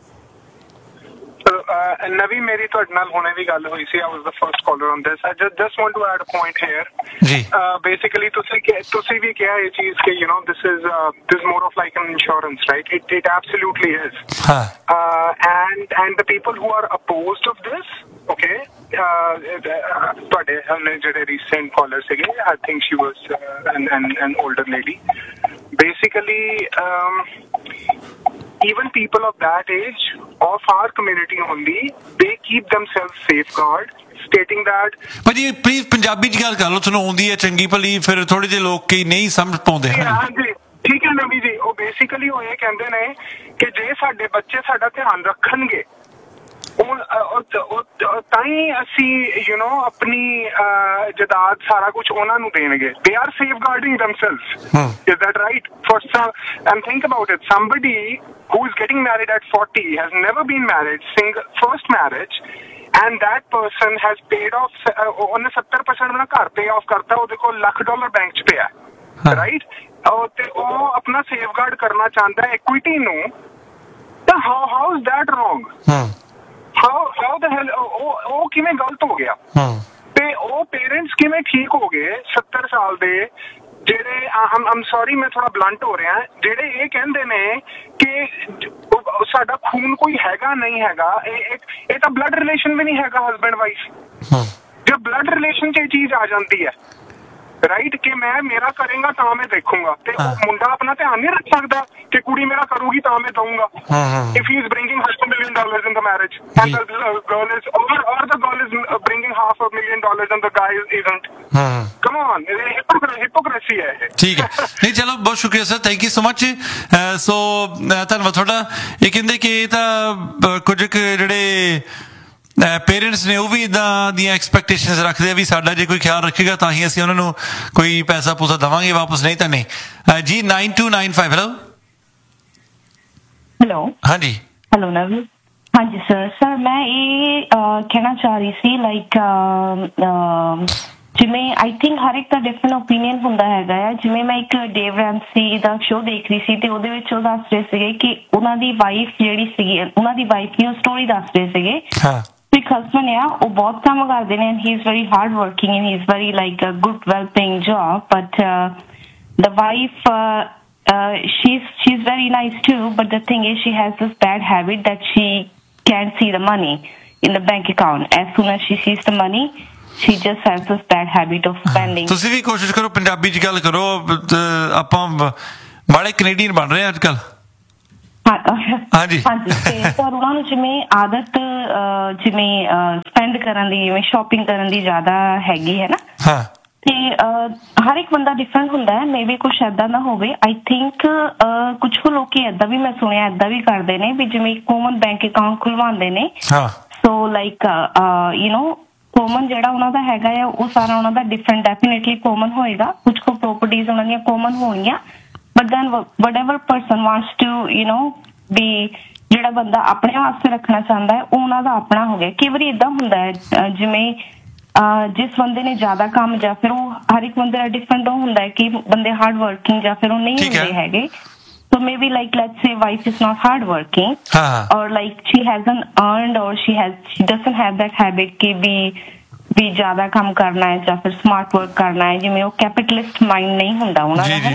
Speaker 4: ਨਵੀ, ਮੇਰੀ ਤੁਹਾਡੇ ਨਾਲ ਹੁਣੇ ਵੀ ਗੱਲ ਹੋਈ ਸੀ। I was the first caller on this. I just just want to add a point here.
Speaker 1: ਜੀ
Speaker 4: basically ਤੁਸੀਂ ਤੁਸੀਂ ਵੀ ਕਿਹਾ ਇਹ ਚੀਜ਼ ਕਿ you know this is uh, this is more of like an insurance, right? It it absolutely is.
Speaker 1: ਹਾਂ
Speaker 4: uh, and and the people who are opposed of this, okay, ਤੁਹਾਡੇ ਹਮਨੇ ਜਿਹੜੇ recent caller ਸੀਗੇ, I think she was uh, an an an older lady. Basically um even people of that age of our community only, they keep themselves safeguard, stating that
Speaker 1: ਭਾਜੀ please Punjabi ਚ ਗੱਲ ਕਰ ਲਓ, ਤੁਹਾਨੂੰ ਆਉਂਦੀ ਹੈ ਚੰਗੀ ਭਲੀ, ਫਿਰ ਥੋੜੇ ਜਿਹੇ ਲੋਕ ਕਈ ਨਹੀਂ ਸਮਝ ਪਾਉਂਦੇ ਹਨ।
Speaker 4: ਹਾਂਜੀ ਠੀਕ ਹੈ ਨਵੀ ਜੀ, ਉਹ ਬੇਸਿਕਲੀ ਉਹ ਇਹ ਕਹਿੰਦੇ ਨੇ ਕਿ ਜੇ ਸਾਡੇ ਬੱਚੇ ਸਾਡਾ ਧਿਆਨ ਰੱਖਣਗੇ ਤਾਂ ਹੀ ਅਸੀਂ ਯੂ ਨੋ ਆਪਣੀ ਜਾਇਦਾਦ ਸਾਰਾ ਕੁਝ ਉਹਨਾਂ ਨੂੰ ਦੇਣਗੇ। they are safeguarding themselves. hmm. Is that right? For some, and think about it, somebody who is getting married at forty has never been married, single first marriage, and that person has paid off ਉਹਨੇ seventy percent ਆਪਣਾ ਘਰ ਪੇ of ਕਰਤਾ, ਉਹਦੇ ਕੋਲ lakh dollar bank ਚ ਪਿਆ, right? ਤੇ ਉਹ ਆਪਣਾ ਸੇਫਗਾਰਡ ਕਰਨਾ ਚਾਹੁੰਦਾ ਇਕੁਇਟੀ ਨੂੰ, ਤਾਂ how how is that wrong? How how the hell ਉਹ ਕਿਵੇਂ ਗਲਤ ਹੋ ਗਿਆ? ਤੇ ਉਹ ਪੇਰੈਂਟਸ ਕਿਵੇਂ ਠੀਕ ਹੋ ਗਏ ਸੱਤਰ ਸਾਲ ਦੇ, ਜਿਹੜੇ ਆਮ ਸੌਰੀ ਮੈਂ ਥੋੜਾ ਬਲੰਟ ਹੋ ਰਿਹਾ, ਜਿਹੜੇ ਇਹ ਕਹਿੰਦੇ ਨੇ ਕਿ ਸਾਡਾ ਖੂਨ ਕੋਈ ਹੈਗਾ ਨਹੀਂ ਹੈਗਾ, ਇਹ ਇਹ ਤਾਂ ਬਲੱਡ ਰਿਲੇਸ਼ਨ ਵੀ ਨਹੀਂ ਹੈਗਾ ਹਸਬੈਂਡ ਵਾਈਫ। ਜੇ ਬਲੱਡ ਰਿਲੇਸ਼ਨ 'ਚ ਇਹ ਚੀਜ਼ ਆ ਜਾਂਦੀ ਹੈ, ਰਾਈਟ, ਕਿ ਮੈਂ ਮੇਰਾ ਕਰੇਗਾ ਤਾਂ ਮੈਂ ਦੇਖੂੰਗਾ, ਤੇ ਉਹ ਮੁੰਡਾ ਆਪਣਾ ਧਿਆਨ ਨਹੀਂ ਰੱਖ ਸਕਦਾ ਕਿ ਕੁੜੀ ਮੇਰਾ ਕਰੂਗੀ ਤਾਂ ਮੈਂ ਦਊਂਗਾ। if he is bringing half a million dollars in the marriage and the girl is or or the girl is bringing half a million dollars and the guy isn't, come on, hypocrisy ਹੈ ਇਹ। ਠੀਕ ਹੈ,
Speaker 1: ਨਹੀਂ ਚਲੋ ਬਹੁਤ ਸ਼ੁਕਰੀਆ sir, thank you so much. ਸੋ ਧੰਨਵਾਦ ਤੁਹਾਡਾ। ਇਹ ਕਹਿੰਦੇ ਕਿ ਇਹ ਤਾਂ ਕੁਝ ਜਿਹੜੇ ਪੇਰੈਂਟਸ ਨੇ ਉਹ ਵੀ ਇੱਦਾਂ ਦੀਆਂ ਐਕਸਪੈਕਟੇਸ਼ਨਸ ਰੱਖਦੇ ਆ ਵੀ ਸਾਡਾ ਜੇ ਕੋਈ ਖਿਆਲ ਰੱਖੇਗਾ ਤਾਂ ਹੀ ਅਸੀਂ ਉਹਨਾਂ ਨੂੰ ਕੋਈ ਪੈਸਾ ਪੂਸਾ ਦੇਵਾਂਗੇ ਵਾਪਸ, ਨਹੀਂ ਤਾਂ ਨਹੀਂ। ਜੀ nine two nine five hello
Speaker 7: hello
Speaker 1: ਹਾਂਜੀ
Speaker 7: ਹੈਲੋ ਨਵੀ। ਹਾਂਜੀ ਸਰ ਸਰ ਮੈਂ ਇਹ ਕਹਿਣਾ ਚਾਹ ਰਹੀ ਸੀ, ਲਾਈਕ ਜਿਵੇਂ ਆਈ ਥਿੰਕ ਹਰ ਇੱਕ ਦਾ ਡਿਫਰੈਂਟ ਓਪੀਨੀਅਨ ਹੁੰਦਾ ਹੈਗਾ ਆ। ਜਿਵੇਂ ਮੈਂ ਇੱਕ ਡੇਵ ਰੈਮਸੀ ਦਾ ਸ਼ੋਅ ਦੇਖ ਰਹੀ ਸੀ ਤੇ ਉਹਦੇ ਵਿੱਚ ਉਹ ਦੱਸ ਰਹੇ ਸੀਗੇ ਕਿ ਉਹਨਾਂ ਦੀ ਵਾਈਫ ਜਿਹੜੀ ਸੀਗੀ, ਉਹਨਾਂ ਦੀ ਵਾਈਫ ਦੀ ਉਹ ਸਟੋਰੀ ਦੱਸ ਰਹੇ ਸੀਗੇ। ਇੱਕ ਹਸਬੈਂਡ ਆ, ਉਹ ਬਹੁਤ ਕੰਮ ਕਰਦੇ ਨੇ, ਹੀ is very hard working and he is very like a good well paying job, but the wife she's she's very nice too, but the thing is she has this bad habit that she can't see the money in the bank account. As soon as she sees the money, she just has this bad habit of spending.
Speaker 1: ਤੁਸੀਂ ਵੀ ਕੋਸ਼ਿਸ਼ ਕਰੋ ਪੰਜਾਬੀ ਚ ਗੱਲ ਕਰੋ, ਆਪਾਂ ਮਾੜੇ Canadian ਬਣ ਰਹੇ ਅੱਜ ਕੱਲ। ਹਾਂਜੀ
Speaker 7: ਹਾਂਜੀ ਤੇ ਪਰ ਉਹਨਾਂ ਨੂੰ ਜਿਵੇਂ ਆਦਤ ਜਿਵੇਂ ਸਪੈਂਡ ਕਰਨ ਦੀ, ਜਿਵੇਂ ਸ਼ਾਪਿੰਗ ਕਰਨ ਦੀ ਜ਼ਿਆਦਾ ਹੈਗੀ ਹੈ ਨਾ,
Speaker 1: ਹਾਂ
Speaker 7: ਤੇ ਹਰ ਇੱਕ ਬੰਦਾ ਡਿਫਰੈਂਟ ਹੁੰਦਾ ਹੈ। ਮੇ ਬੀ ਕੁਛ ਏਦਾਂ ਦਾ ਹੋਵੇ। ਆਈ ਥਿੰਕ ਕੁਛ ਕੁ ਲੋਕੀ ਏਦਾਂ ਵੀ ਮੈਂ ਸੁਣਿਆ ਏਦਾਂ ਵੀ ਕਰਦੇ ਨੇ ਵੀ ਜਿਵੇਂ ਕੋਮਨ ਬੈਂਕ ਅਕਾਊਂਟ ਖੁਲਵਾਉਂਦੇ ਨੇ, so like you know common ਜਿਹੜਾ ਉਹਨਾਂ ਦਾ ਹੈਗਾ ਆ ਉਹ ਸਾਰਾ ਉਹਨਾਂ ਦਾ ਡਿਫਰੈਂਟ ਡੈਫੀਨੇਟਲੀ ਕੋਮਨ ਹੋਏਗਾ। ਕੁਛ ਕੁ ਪ੍ਰੋਪਰਟੀਜ਼ ਉਹਨਾਂ ਦੀਆਂ ਕੋਮਨ ਹੋਣਗੀਆਂ, but then whatever person wants to you know ਵੀ ਜਿਹੜਾ ਬੰਦਾ ਆਪਣੇ ਵਾਸਤੇ ਰੱਖਣਾ ਚਾਹੁੰਦਾ ਹੈ ਉਹ ਉਹਨਾਂ ਦਾ ਆਪਣਾ ਹੋ ਗਿਆ। ਕਈ ਵਾਰੀ ਏਦਾਂ ਹੁੰਦਾ ਹੈ ਜਿਵੇਂ ਜਿਸ ਬੰਦੇ ਨੇ ਜ਼ਿਆਦਾ ਕੰਮ, ਜਾਂ ਫਿਰ ਉਹ ਹਰ ਇੱਕ ਬੰਦੇ ਦਾ ਡਿਫਰੈਂਟ ਉਹ ਹੁੰਦਾ ਹੈ ਕਿ ਬੰਦੇ ਹਾਰਡ ਵਰਕਿੰਗ ਜਾਂ ਫਿਰ ਉਹ ਨਹੀਂ ਹੁੰਦੇ ਹੈਗੇ। So maybe like let's say wife is not hard working, or like she hasn't earned, or she has she doesn't have that habit कि भी भी ज़्यादा काम करना है या फिर smart work करना है, जिसमें वो capitalist mind नहीं होता उन्हें है ना।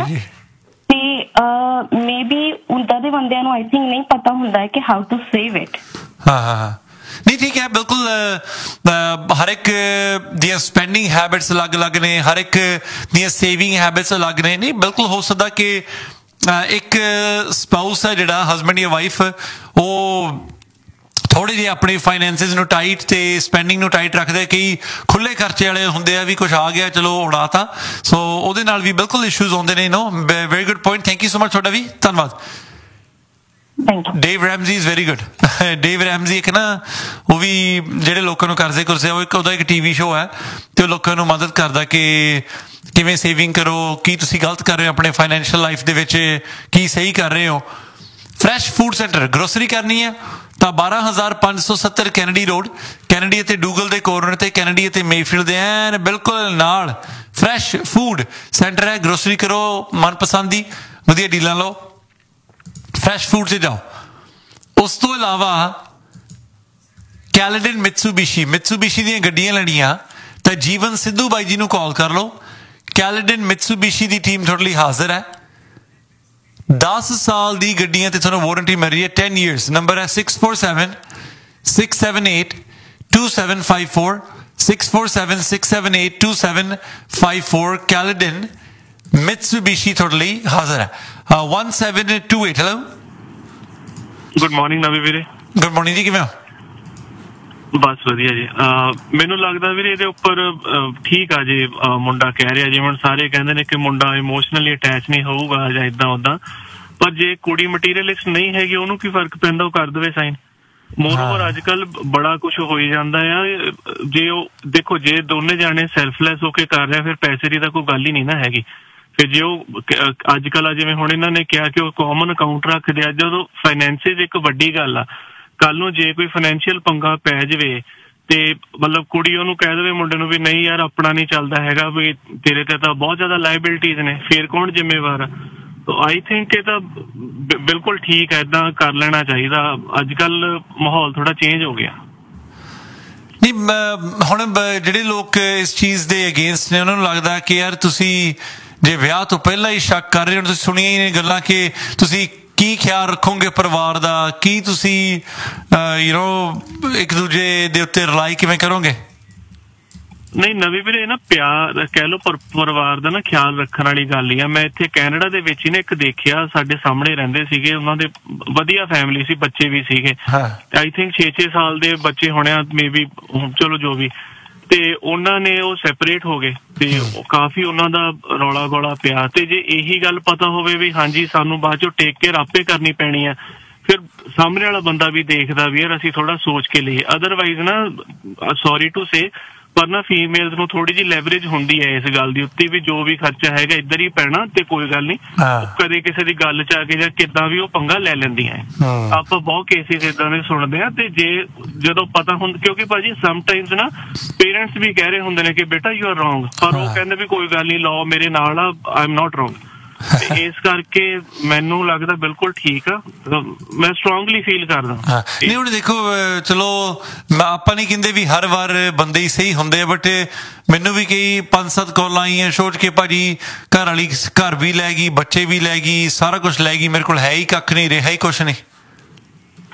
Speaker 7: ते maybe उनका दे बंदे नो I think नहीं पता होता है कि how to save it।
Speaker 1: हाँ हाँ हाँ नहीं ठीक है बिल्कुल। हर एक ਦੀਆਂ ਸਪੈਂਡਿੰਗ ਹੈਬਿਟਸ ਅਲੱਗ-ਅਲੱਗ ਨੇ, ਹਰ ਇੱਕ ਦੀਆਂ ਸੇਵਿੰਗ ਹੈਬਿਟਸ ਅਲੱਗ ਨੇ। ਨਹੀਂ ਬਿਲਕੁਲ ਹੋ ਸਕਦਾ ਕਿ ਇੱਕ ਸਪਾਊਸ ਹੈ ਜਿਹੜਾ ਹਸਬੈਂਡ ਜਾਂ ਵਾਈਫ, ਉਹ ਥੋੜ੍ਹੇ ਜਿਹੇ ਆਪਣੇ ਫਾਈਨੈਂਸਿਸ ਨੂੰ ਟਾਈਟ ਤੇ ਸਪੈਂਡਿੰਗ ਨੂੰ ਟਾਈਟ ਰੱਖਦੇ। ਕਈ ਖੁੱਲੇ ਖਰਚੇ ਵਾਲੇ ਹੁੰਦੇ ਆ ਵੀ ਕੁਛ ਆ ਗਿਆ ਚਲੋ ਉਡਾਤਾ, ਸੋ ਉਹਦੇ ਨਾਲ ਵੀ ਬਿਲਕੁਲ ਇਸ਼ੂਜ਼ ਆਉਂਦੇ ਨੇ। Know very good point, thank you so much ਤੁਹਾਡਾ ਵੀ ਧੰਨਵਾਦ। ਡੇਵ ਰੈਮਜ਼ੀ ਇਜ਼ ਵੈਰੀ ਗੁੱਡ। ਡੇਵ ਰੈਮਜ਼ੀ ਇੱਕ ਨਾ ਉਹ ਵੀ ਜਿਹੜੇ ਲੋਕਾਂ ਨੂੰ ਕਰਜ਼ੇ ਕੁਰਜ਼ੇ, ਉਹ ਇੱਕ ਉਹਦਾ ਇੱਕ ਟੀ ਵੀ ਸ਼ੋਅ ਹੈ ਤੇ ਉਹ ਲੋਕਾਂ ਨੂੰ ਮਦਦ ਕਰਦਾ ਕਿ ਕਿਵੇਂ ਸੇਵਿੰਗ ਕਰੋ, ਕੀ ਤੁਸੀਂ ਗਲਤ ਕਰ ਰਹੇ ਹੋ ਆਪਣੇ ਫਾਈਨੈਂਸ਼ੀਅਲ ਲਾਈਫ ਦੇ ਵਿੱਚ, ਕੀ ਸਹੀ ਕਰ ਰਹੇ ਹੋ। ਫਰੈਸ਼ ਫੂਡ ਸੈਂਟਰ ਗਰੋਸਰੀ ਕਰਨੀ ਹੈ ਤਾਂ ਬਾਰਾਂ ਹਜ਼ਾਰ ਪੰਜ ਸੌ ਸੱਤਰ ਕੈਨੇਡੀ ਰੋਡ, ਕੈਨੇਡੀ ਅਤੇ ਡੂਗਲ ਦੇ ਕੋਰਨਰ ਤੇ, ਕੈਨੇਡੀ ਅਤੇ ਮੇਫੀਲਡ ਦੇ ਐਨ ਬਿਲਕੁਲ ਨਾਲ ਫਰੈਸ਼ ਫੂਡ ਸੈਂਟਰ ਹੈ। ਗਰੋਸਰੀ ਕਰੋ, ਮਨਪਸੰਦ ਦੀ ਵਧੀਆ ਡੀਲਾਂ ਲਓ, ਫਰੈਸ਼ ਫੂਡ 'ਚ ਜਾਓ। ਉਸ ਤੋਂ ਇਲਾਵਾ ਕੈਲੇਡਨ ਮਿਤਸੂਬਿਸ਼ੀ, ਮਿਤਸੂਬਿਸ਼ੀ ਦੀਆਂ ਗੱਡੀਆਂ ਲੈਣੀਆਂ ਤਾਂ ਜੀਵਨ ਸਿੱਧੂ ਬਾਈ ਜੀ ਨੂੰ ਕਾਲ ਕਰ ਲਓ। ਕੈਲੇਡਨ ਮਿਤਸੂਬਿਸ਼ੀ ਦੀ ਟੀਮ ਤੁਹਾਡੇ ਲਈ ਹਾਜ਼ਰ ਹੈ। ਦਸ ਸਾਲ ਦੀ ਗੱਡੀਆਂ ਤੇ ਤੁਹਾਨੂੰ ਵਾਰੰਟੀ ਮਿਲ ਰਹੀ ਹੈ, ਟੈਨ ਈਅਰਸ। ਨੰਬਰ ਹੈ six four seven six seven eight two seven five four, six four seven six seven eight two seven five four. ਕੈਲੇਡਨ ਮਿਤਸੂਬਿਸ਼ੀ ਤੁਹਾਡੇ ਲਈ ਹਾਜ਼ਰ ਹੈ। One seven to eight. Hello,
Speaker 8: good morning ਨਵੀਂ ਵੀਰੇ।
Speaker 1: Good morning ਜੀ, ਕਿਵੇਂ ਹੋ?
Speaker 8: ਬਸ ਵਧੀਆ ਜੀ। ਮੈਨੂੰ ਲੱਗਦਾ ਵੀਰੇ ਇਹਦੇ ਉੱਪਰ ਠੀਕ ਆ ਜੀ, ਮੁੰਡਾ ਕਹਿ ਰਿਹਾ ਜਿਵੇਂ ਸਾਰੇ ਕਹਿੰਦੇ ਨੇ ਕਿ ਮੁੰਡਾ ਇਮੋਸ਼ਨਲੀ ਅਟੈਚ ਨਹੀਂ ਹੋਊਗਾ ਜਾਂ ਏਦਾਂ ਓਦਾਂ, ਪਰ ਜੇ ਕੁੜੀ ਮਟੀਰੀਅਲਿਸਟ ਨਹੀਂ ਹੈਗੀ ਉਹਨੂੰ ਕੀ ਫਰਕ ਪੈਂਦਾ, ਉਹ ਕਰ ਦੇਵੇ ਸਾਈਨ। ਮੋਰਓਵਰ ਅੱਜ ਕੱਲ ਬੜਾ ਕੁਛ ਹੋਈ ਜਾਂਦਾ ਆ। ਜੇ ਉਹ ਦੇਖੋ ਜੇ ਦੋਨੇ ਜਾਣੇ ਸੈਲਫਲੈਸ ਹੋ ਕੇ ਕਰ ਰਿਹਾ ਫਿਰ ਪੈਸੇ ਦੀ ਤਾਂ ਕੋਈ ਗੱਲ ਹੀ ਨਹੀਂ ਨਾ ਹੈਗੀ। ਫਿਰ ਜੇ ਉਹ ਅੱਜ ਕੱਲ ਜਿਵੇਂ ਹੁਣ ਇਹਨਾਂ ਨੇ ਕਿਹਾ ਕਿ ਉਹ ਕਾਮਨ ਅਕਾਊਂਟ ਰੱਖਦੇ ਆ, ਜਦੋਂ ਫਾਈਨੈਂਸਿਸ ਇੱਕ ਵੱਡੀ ਗੱਲ ਆ। ਕੱਲ ਨੂੰ ਜੇ ਕੋਈ ਫਾਈਨੈਂਸ਼ੀਅਲ ਪੰਗਾ ਪੈ ਜਾਵੇ ਤੇ ਮਤਲਬ ਕੁੜੀ ਉਹਨੂੰ ਕਹਿ ਦੇਵੇ ਮੁੰਡੇ ਨੂੰ ਵੀ ਨਹੀਂ ਯਾਰ ਆਪਣਾ ਨਹੀਂ ਚੱਲਦਾ ਹੈਗਾ, ਵੀ ਤੇਰੇ ਤੇ ਤਾਂ ਬਹੁਤ ਜ਼ਿਆਦਾ ਲਾਇਬਿਲਿਟੀਜ਼ ਨੇ, ਫਿਰ ਕੌਣ ਜ਼ਿੰਮੇਵਾਰ ਆ। ਆਈ ਥਿੰਕ ਇਹ ਤਾਂ ਬਿਲਕੁਲ ਠੀਕ ਹੈ, ਏਦਾਂ ਕਰ ਲੈਣਾ ਚਾਹੀਦਾ। ਅੱਜ ਕੱਲ ਮਾਹੌਲ ਥੋੜਾ ਚੇਂਜ ਹੋ ਗਿਆ।
Speaker 1: ਨਹੀਂ ਹੁਣ ਜਿਹੜੇ ਲੋਕ ਇਸ ਚੀਜ਼ ਦੇ ਅਗੇਂਸਟ ਨੇ ਉਹਨਾਂ ਨੂੰ ਲੱਗਦਾ ਕਿ ਯਾਰ ਤੁਸੀਂ ਜੇ ਵਿਆਹ ਤੋਂ ਪਹਿਲਾਂ ਹੀ ਸ਼ੱਕ ਕਰ ਰਹੇ ਹੋ, ਤੁਸੀਂ ਸੁਣੀਆਂ ਹੀ ਨੇ ਗੱਲਾਂ ਕਿ ਤੁਸੀਂ ਕੀ ਖਿਆਲ ਰੱਖੋਗੇ ਪਰਿਵਾਰ ਦਾ, ਕੀ ਤੁਸੀਂ ਯੂ ਨੋ ਇੱਕ ਦੂਜੇ ਦੇ ਉੱਤੇ ਰਿਲਾਈ ਕਿਵੇਂ ਕਰੋਗੇ।
Speaker 8: ਨਹੀਂ ਨਵੀਂ ਵੀਰੇ ਨਾ ਪਿਆਰ ਕਹਿ ਲਓ, ਪਰ ਪਰਿਵਾਰ ਦਾ ਨਾ ਖਿਆਲ ਰੱਖਣ ਵਾਲੀ ਗੱਲ ਹੀ ਆ। ਮੈਂ ਇੱਥੇ ਕੈਨੇਡਾ ਦੇ ਵਿੱਚ ਹੀ ਨਾ ਇੱਕ ਦੇਖਿਆ, ਸਾਡੇ ਸਾਹਮਣੇ ਰਹਿੰਦੇ ਸੀਗੇ, ਉਹਨਾਂ ਦੇ ਵਧੀਆ ਫੈਮਿਲੀ ਸੀ, ਬੱਚੇ ਵੀ ਸੀਗੇ। ਆਈ ਥਿੰਕ ਛੇ ਛੇ ਸਾਲ ਦੇ ਬੱਚੇ ਹੋਣੇ ਆ ਮੇ ਬੀ, ਚਲੋ ਜੋ ਵੀ। ਤੇ ਉਹਨਾਂ ਨੇ ਉਹ ਸੈਪਰੇਟ ਹੋ ਗਏ ਤੇ ਕਾਫੀ ਉਹਨਾਂ ਦਾ ਰੌਲਾ ਗੋਲਾ ਪਿਆ। ਤੇ ਜੇ ਇਹੀ ਗੱਲ ਪਤਾ ਹੋਵੇ ਵੀ ਹਾਂਜੀ ਸਾਨੂੰ ਬਾਅਦ ਚੋਂ ਟੇਕ ਕੇਅਰ ਆਪੇ ਕਰਨੀ ਪੈਣੀ ਆ, ਫਿਰ ਸਾਹਮਣੇ ਵਾਲਾ ਬੰਦਾ ਵੀ ਦੇਖਦਾ ਵੀ ਯਾਰ ਅਸੀਂ ਥੋੜਾ ਸੋਚ ਕੇ ਲਈਏ। ਅਦਰਵਾਈਜ਼ ਨਾ ਸੌਰੀ ਟੂ ਸੇ ਪਰ ਨਾ ਫੀਮੇਲਸ ਨੂੰ ਥੋੜੀ ਜਿਹੀ ਲੈਵਰੇਜ ਹੁੰਦੀ ਹੈ ਇਸ ਗੱਲ ਦੀ ਉੱਤੇ ਵੀ ਜੋ ਵੀ ਖਰਚਾ ਹੈਗਾ ਇੱਧਰ ਹੀ ਪੈਣਾ ਤੇ ਕੋਈ ਗੱਲ ਨਹੀਂ, ਕਦੇ ਕਿਸੇ ਦੀ ਗੱਲ ਚ ਆ ਕੇ ਜਾਂ ਕਿੱਦਾਂ ਵੀ ਉਹ ਪੰਗਾ ਲੈ ਲੈਂਦੀਆਂ। ਆਪਾਂ ਬਹੁਤ ਕੇਸਿਸ ਏਦਾਂ ਦੇ ਸੁਣਦੇ ਆ। ਤੇ ਜੇ ਜਦੋਂ ਪਤਾ ਹੁੰਦਾ, ਕਿਉਂਕਿ ਭਾਜੀ ਸਮਟਾਈਮਸ ਨਾ ਪੇਰੈਂਟਸ ਵੀ ਕਹਿ ਰਹੇ ਹੁੰਦੇ ਨੇ ਕਿ ਬੇਟਾ ਯੂ ਆਰ ਰੋਂਗ, ਪਰ ਉਹ ਕਹਿੰਦੇ ਵੀ ਕੋਈ ਗੱਲ ਨਹੀਂ, ਲਾਅ ਮੇਰੇ ਨਾਲ ਆ, ਆਈ ਐਮ ਨੋਟ ਰੋਂਗ। ਇਸ ਕਰਕੇ ਮੈਨੂੰ ਲੱਗਦਾ ਬਿਲਕੁਲ ਠੀਕ ਆ, ਮੈਂ ਸਟਰੋਂਗਲੀ ਫੀਲ ਕਰਦਾ।
Speaker 1: ਨਹੀਂ ਹੁਣ ਦੇਖੋ ਚਲੋ ਆਪਾਂ ਨਹੀਂ ਕਹਿੰਦੇ ਵੀ ਹਰ ਵਾਰ ਬੰਦੇ ਹੀ ਸਹੀ ਹੁੰਦੇ ਆ, ਬਟ ਮੈਨੂੰ ਵੀ ਕਈ ਪੰਜ ਸੱਤ ਕਾਲਾਂ ਆਈਆਂ ਸੋਚ ਕੇ ਭਾਜੀ ਘਰ ਵਾਲੀ ਘਰ ਵੀ ਲੈ ਗਈ, ਬੱਚੇ ਵੀ ਲੈ ਗਈ, ਸਾਰਾ ਕੁਛ ਲੈ ਗਈ, ਮੇਰੇ ਕੋਲ ਹੈ ਹੀ ਕੱਖ ਨਹੀਂ, ਰਿਹਾ ਹੀ ਕੁਛ ਨਹੀਂ।